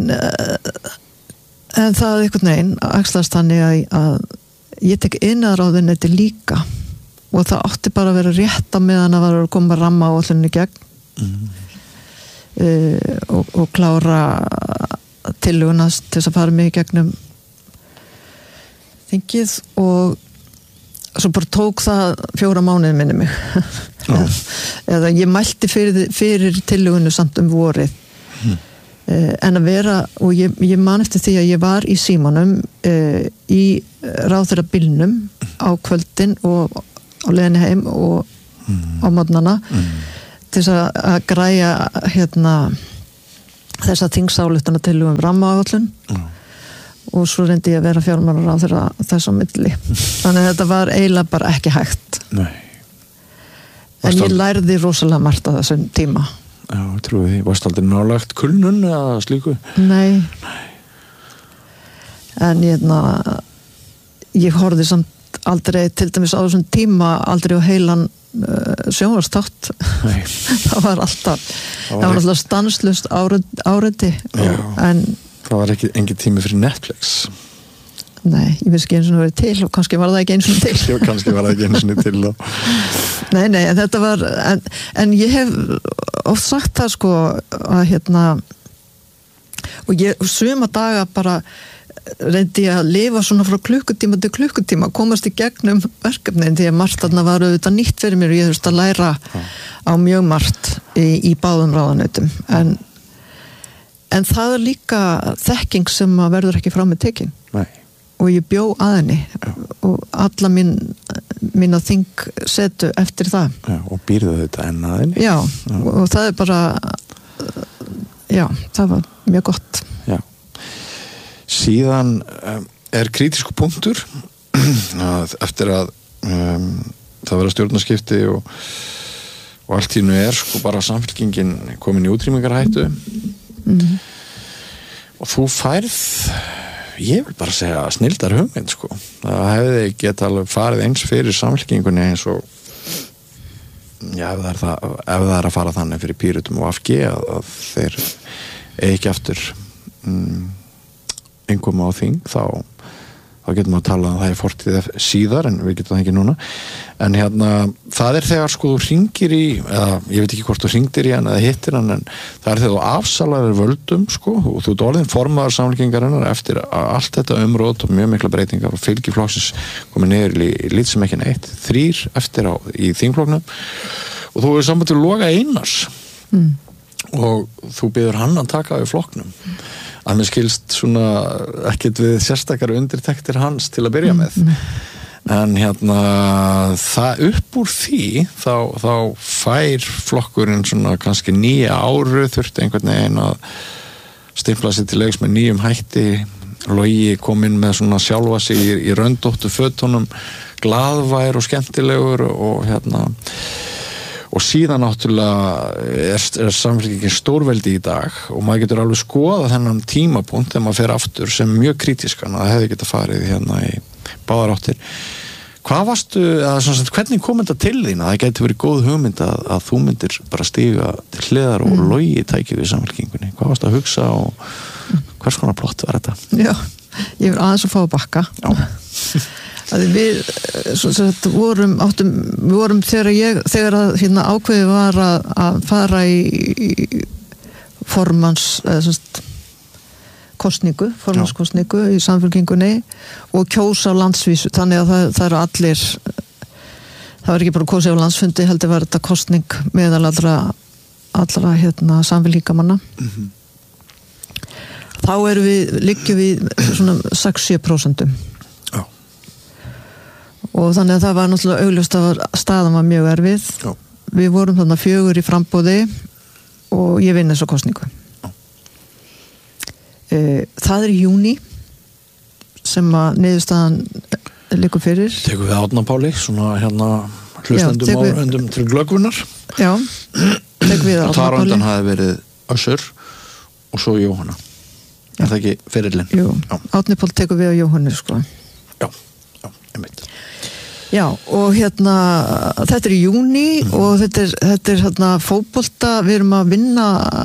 en það einhvern veginn axlast þannig að, að ég tek iðnaðarráðuneyti líka og það átti bara að vera rétt á meðan að vera að koma ramma á allinni gegn mm-hmm. uh, og, og klára tillögunast til þess að fara mig í gegnum þingið og svo bara tók það fjóra mánuði minni mig eða, eða ég mælti fyrir, fyrir tillögunu samt um vorið mm. en að vera, og ég, ég man eftir því að ég var í símanum uh, í ráðherra bílnum á kvöldin og á leiðinni heim og mm. á morgnana mm. til þess að, að græja hérna þessa þingsályktana til um rammaáætlun mm. og svo reyndi ég að vera fjármálaráðherra þess á milli þannig að þetta var eiginlega bara ekki hægt. Nei. En ég lærði rosalega margt á þessum tíma. Já, ég trúi því. Varst aldrei nálagt kulnun eða slíku? Nei. En ég, na, ég horfði samt aldrei, til dæmis á þessum tíma, aldrei á heilan uh, sjónvarstátt. Nei. Það var alltaf, það var, það var alltaf stanslust áreiti. En það var ekki engin tími fyrir Netflix. Nei, ég veist ekki eins og verið til og kannski var það ekki eins og til. Já, kannski var það ekki eins og til. Nei, nei, en þetta var, en, en ég hef oft sagt það sko að hérna, og ég suma daga bara reyndi ég að lifa svona frá klukkutíma til klukkutíma, komast í gegnum verkefnin því að margt þarna var auðvitað nýtt fyrir mér og ég þurfti að læra á mjög margt í, í báðum ráðunautum. En, en það er líka þekking sem að verður ekki frá með tekin. Nei. Og ég bjó að henni já. Og alla mín mín að þing setu eftir það já, og býrðu þetta enn að henni já, já. Og, og það er bara já, það var mjög gott já. Síðan um, er kritísku punktur að eftir að um, það verða stjórnarskipti og, og allt í nú er sko bara samfélkingin komin í útrýmingarhættu mm-hmm. og þú færð ég vil bara segja snildar hugmynd sko. Það hefði geta alveg farið eins fyrir samfélkingunni eins og já, ef það er, það, ef það er að fara þannig fyrir Pírötum og A F G að, að þeir ekki aftur mm, einhverjum á þing þá, þá getum við að tala að það er fortíð síðar en við getum það ekki núna en hérna, það er þegar sko þú hringir í, eða ég veit ekki hvort þú hringdir í hann eða hittir hann en það er þegar þú afsalar völdum sko og þú ert orðin formaður samfélkingarinnar eftir að allt þetta umrót og mjög mikla breytingar og fylgi flokksins komið niður í, í lít sem ekki neitt, þrýr eftir á í þingflokknum og þú er samband til Loga Einars mm. og þú biður hann að taka við flokknum að mér skilst svona ekkert við sérstakar undirtektir hans til að byrja með mm. en hérna það upp úr því þá, þá fær flokkurinn svona kannski nýja áru þurfti einhvern veginn að stimpla sig til leiks með nýjum hætti Logi kom inn með svona sjálfa sig í, í röndóttu fötunum glaðvær og skemmtilegur og hérna og síðan náttúrulega er, er samfélkingin stórveldi í dag og maður getur alveg skoða þennan tímapunkt þegar maður fer aftur sem mjög kritískan að það hefði getað farið hérna í báðar áttir. Hvað varstu, eða svona, hvernig kom þetta til þín að það geti verið góð hugmynd að, að þú myndir bara stíga til hliðar og mm. Logi tæki við samfélkingunni? Hvað varstu að hugsa og hvers konar plott var þetta? Já, ég var aðeins að fá að bakka. Já. Að við svo, svo, vorum, áttum, við vorum þegar ég þegar að hérna, ákveði var að, að fara í, í formans eða svona kostningu, formannskostningu í samfélkingunni og kjósa á landsvísu þannig að það, það eru allir það var ekki bara kosið á landsfundi heldur var þetta kostning meðal allra allra hérna samfélkingamanna mm-hmm. þá erum við liggjum við svona sex til sjö prósent og þannig að það var náttúrulega augljóst að staðan var mjög erfið. Já. Við vorum þannig fjögur í frambóði og ég vinn þessa kosningu. E, það er í júní sem að niðurstaðan liggur fyrir. Tekum við Árna Páli, svona hérna hlustendum áhörendum til glöggvunar. Já, tekum við Árna Páli. Þar undan hafi verið Össur og svo Jóhanna. Já. Er það ekki fyrirlinn? Jú, Árni Pál tekur við á Jóhannu, sko. Já, já, einmitt. Já, og hérna þetta er í júní mm. og þetta er, þetta er hérna fótbolta, við erum að vinna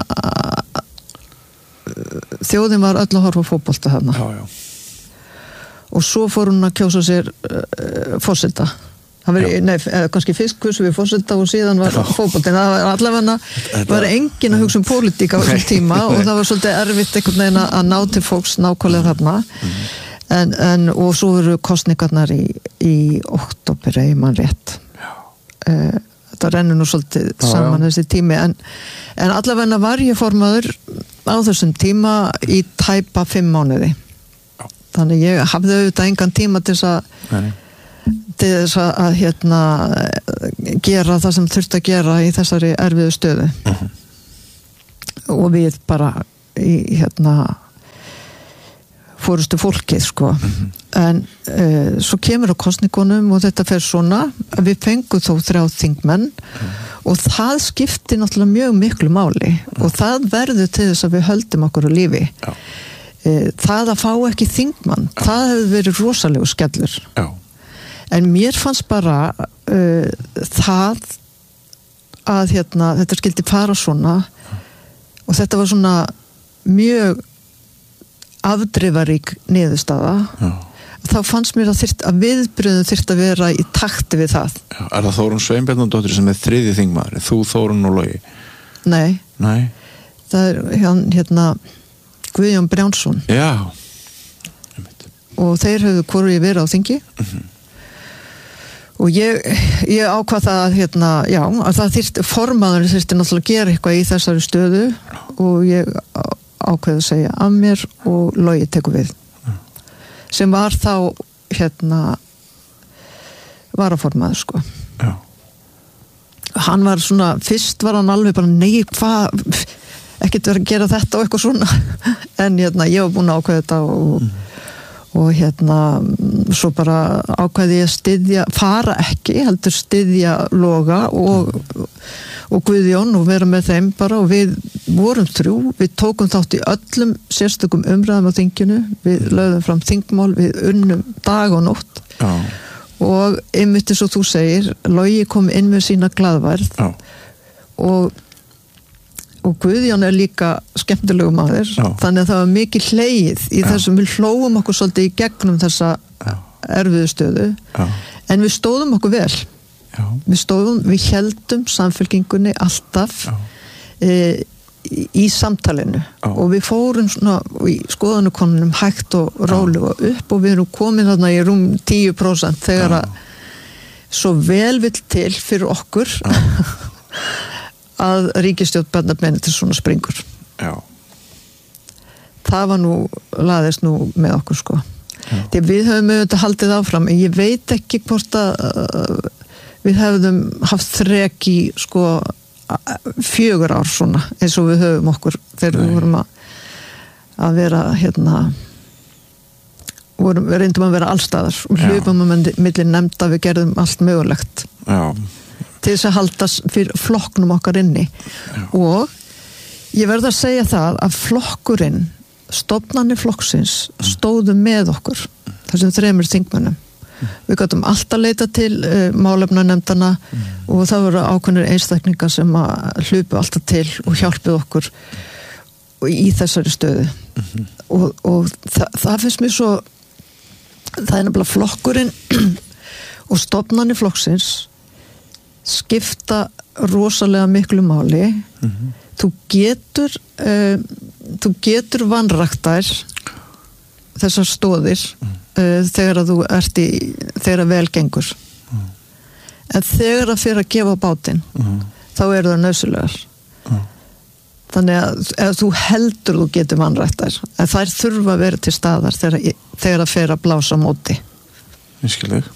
þjóðin var öll að horfa fótbolta þarna. Já, já. Og svo fór hún að kjósa sér uh, forseta. Það var, nei, kannski fyrst kursu við forseta og síðan var fótboltin. Það var allavega, það var enginn að hugsa um pólitík á þessum tíma og það var svolítið erfitt einhvern veginn að ná til fólks nákvæmlega þarna. Mm. En, en, og svo eru kostningarnar í, í október, ef mann rétt. Uh, þetta rennur nú svolítið Já, saman já. þessi tími en, en allavega var ég formaður á þessum tíma í tæpa fimm mánuði Já. þannig ég hafði auðvitað engan tíma til þess að Nei. til þess að, að hérna, gera það sem þurfti að gera í þessari erfiðu stöðu uh-huh. og við bara í hérna fórustu fólkið sko uh-huh. en uh, svo kemur á kosningunum og þetta fer svona að við fengum þó þrjá þingmenn uh-huh. og það skipti náttúrulega mjög miklu máli uh-huh. og það verður til þess að við höldum okkur á lífi Já. Uh, það að fá ekki þingmann Já. Það hefur verið rosalegu skellur Já. en mér fannst bara uh, það að hérna, þetta skildi fara svona og þetta var svona mjög afdrifarík niðurstaða Já. þá fannst mér að, þyrt, að viðbröðum þyrfti að vera í takti við það Já. Er það Þórunn Sveinbjarnardóttir sem er þriði þingmaður þú Þórunn og Logi? Nei, Nei. það er hann, hérna Guðjón Brjánsson Já. og þeir höfðu hvoru ég verið á þingi uh-huh. og ég, ég ákvað það að, hérna, já, að það þyrfti, formaður þyrfti náttúrulega að gera eitthvað í þessari stöðu og ég ákveði að segja af mér og Logi tekur við ja. sem var þá hérna varaformaður sko Já. hann var svona, fyrst var hann alveg bara nei, hvað ekkert verið að gera þetta og eitthvað svona en hérna, ég var búin að ákveða þetta og, mm. og hérna svo bara ákveði ég að styðja fara ekki, heldur styðja Loga og mm. og Guðjón og vera með þeim bara og við vorum þrjú, við tókum þátt í öllum sérstökum umræðum á þinginu við lögðum fram þingmál, við unnum dag og nótt Já. og einmitt eins og þú segir Logi kom inn með sína glaðværð Já. og og Guðjón er líka skemmtilegu maður Já. þannig að það var mikið hlegið í Já. þessum við hlóum okkur svolítið í gegnum þessa Já. erfiðu stöðu Já. en við stóðum okkur vel Já. við stóðum, við heldum samfélkingunni alltaf e, í, í samtalinu Já. og við fórum svona í skoðanukonunum hægt og rólu og upp og við erum komin þarna í rúm tíu prósent þegar að svo vel vill til fyrir okkur að ríkisstjórn Bjarna Benediktssonar springur Já. það var nú, laðist nú með okkur sko því við höfum auðvitað haldið áfram en ég veit ekki hvort að uh, við hefðum haft þrek í sko fjögur ár svona eins og við höfum okkur þegar Nei. Við vorum að, að vera hérna vorum, við reyndum að vera allstaðar og hlupum að milli nefnda við gerðum allt mögulegt Já. til þess að halda fyrir flokknum okkar inni Já. og ég verð að segja það að flokkurinn stofnanir flokksins stóðu með okkur þessum þremur þingmönnum við gætum alltaf leita til uh, málefnanefndana mm. og það voru ákveðnir einstakningar sem að hlupu alltaf til og hjálpuð okkur í þessari stöðu mm-hmm. og, og það, það finnst mér svo það er nefnilega flokkurinn og stofnanir flokksins skipta rosalega miklu máli mm-hmm. þú getur uh, þú getur vanræktar þessar stóðir mm. uh, þegar að þú ert í þegar að vel gengur mm. en þegar að fyrir að gefa bátinn mm. þá eru það nöðsulegar mm. þannig að ef þú heldur þú getur vanræktar en þær þurfa að vera til staðar þegar, þegar að fyrir að blása móti Ískileg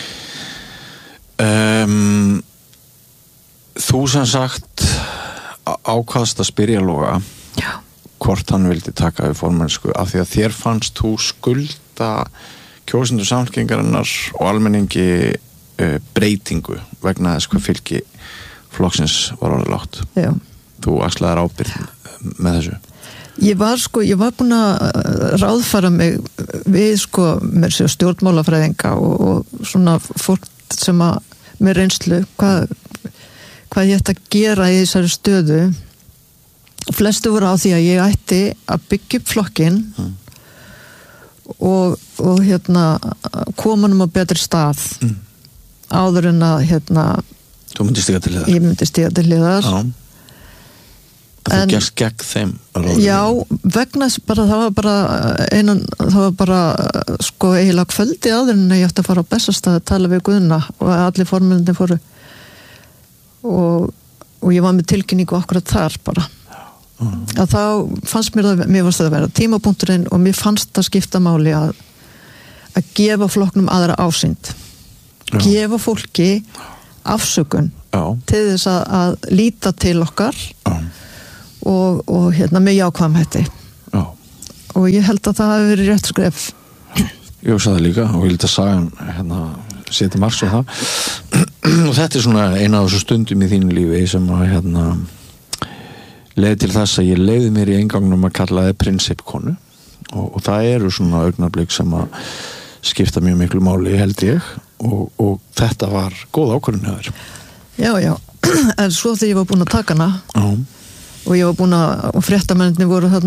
um, Þú sem sagt ákvaðst að spyrja Loga Já hvort hann vildi taka við formennsku af því að þér fannst þú skulda kjósendur samfylkingarinnar og almenningi uh, breytingu vegna þess hvað fylgi flokksins var orðið lágt. Já. Þú axlaðir ábyrgð með þessu. Ég var sko, ég var búin að ráðfæra mig við sko með sér stjórnmálafræðinga og, og svona fólk sem að með reynslu hvað, hvað ég ætti að gera í þessari stöðu. Flestu voru á því að ég ætti að byggja upp flokkinn mm. og, og hérna koma um á betri stað mm. áður en að hérna Þú myndi stiga til hliðar. Ég myndi stiga til hliðar. Já. Þú gerst gegn þeim. Já, vegna bara það var bara einan, það var bara sko eiginlega kvöldi áður en ég ætti að fara á Bessastaði að tala við Guðna og allir formennir fóru og, og ég var með tilkynningu akkurat þar bara mm. að þá fannst mér það mér varst það að vera tímapunkturinn og mér fannst það skipta máli að að gefa flokknum aðra ásýnd Já. Gefa fólki afsökun Já. Til þess að, að líta til okkar og, og hérna með jákvæðum hætti Já. Og ég held að það hafi verið rétt skref Ég hugsa það líka og ég held að sagan hérna setja margs á það og þetta er svona eina af þessu stundum í þínu lífi sem að hérna leiði til þess að ég leiði mér í eingangnum að kalla það prinsipkonu og, og það eru svona augnablik sem að skipta mjög miklu máli held ég og, og þetta var góð ákvörðun hjá þér Já, já, en svo þegar ég var búin að taka hana Já. Og ég var búin að og fréttamennirnir voru þarna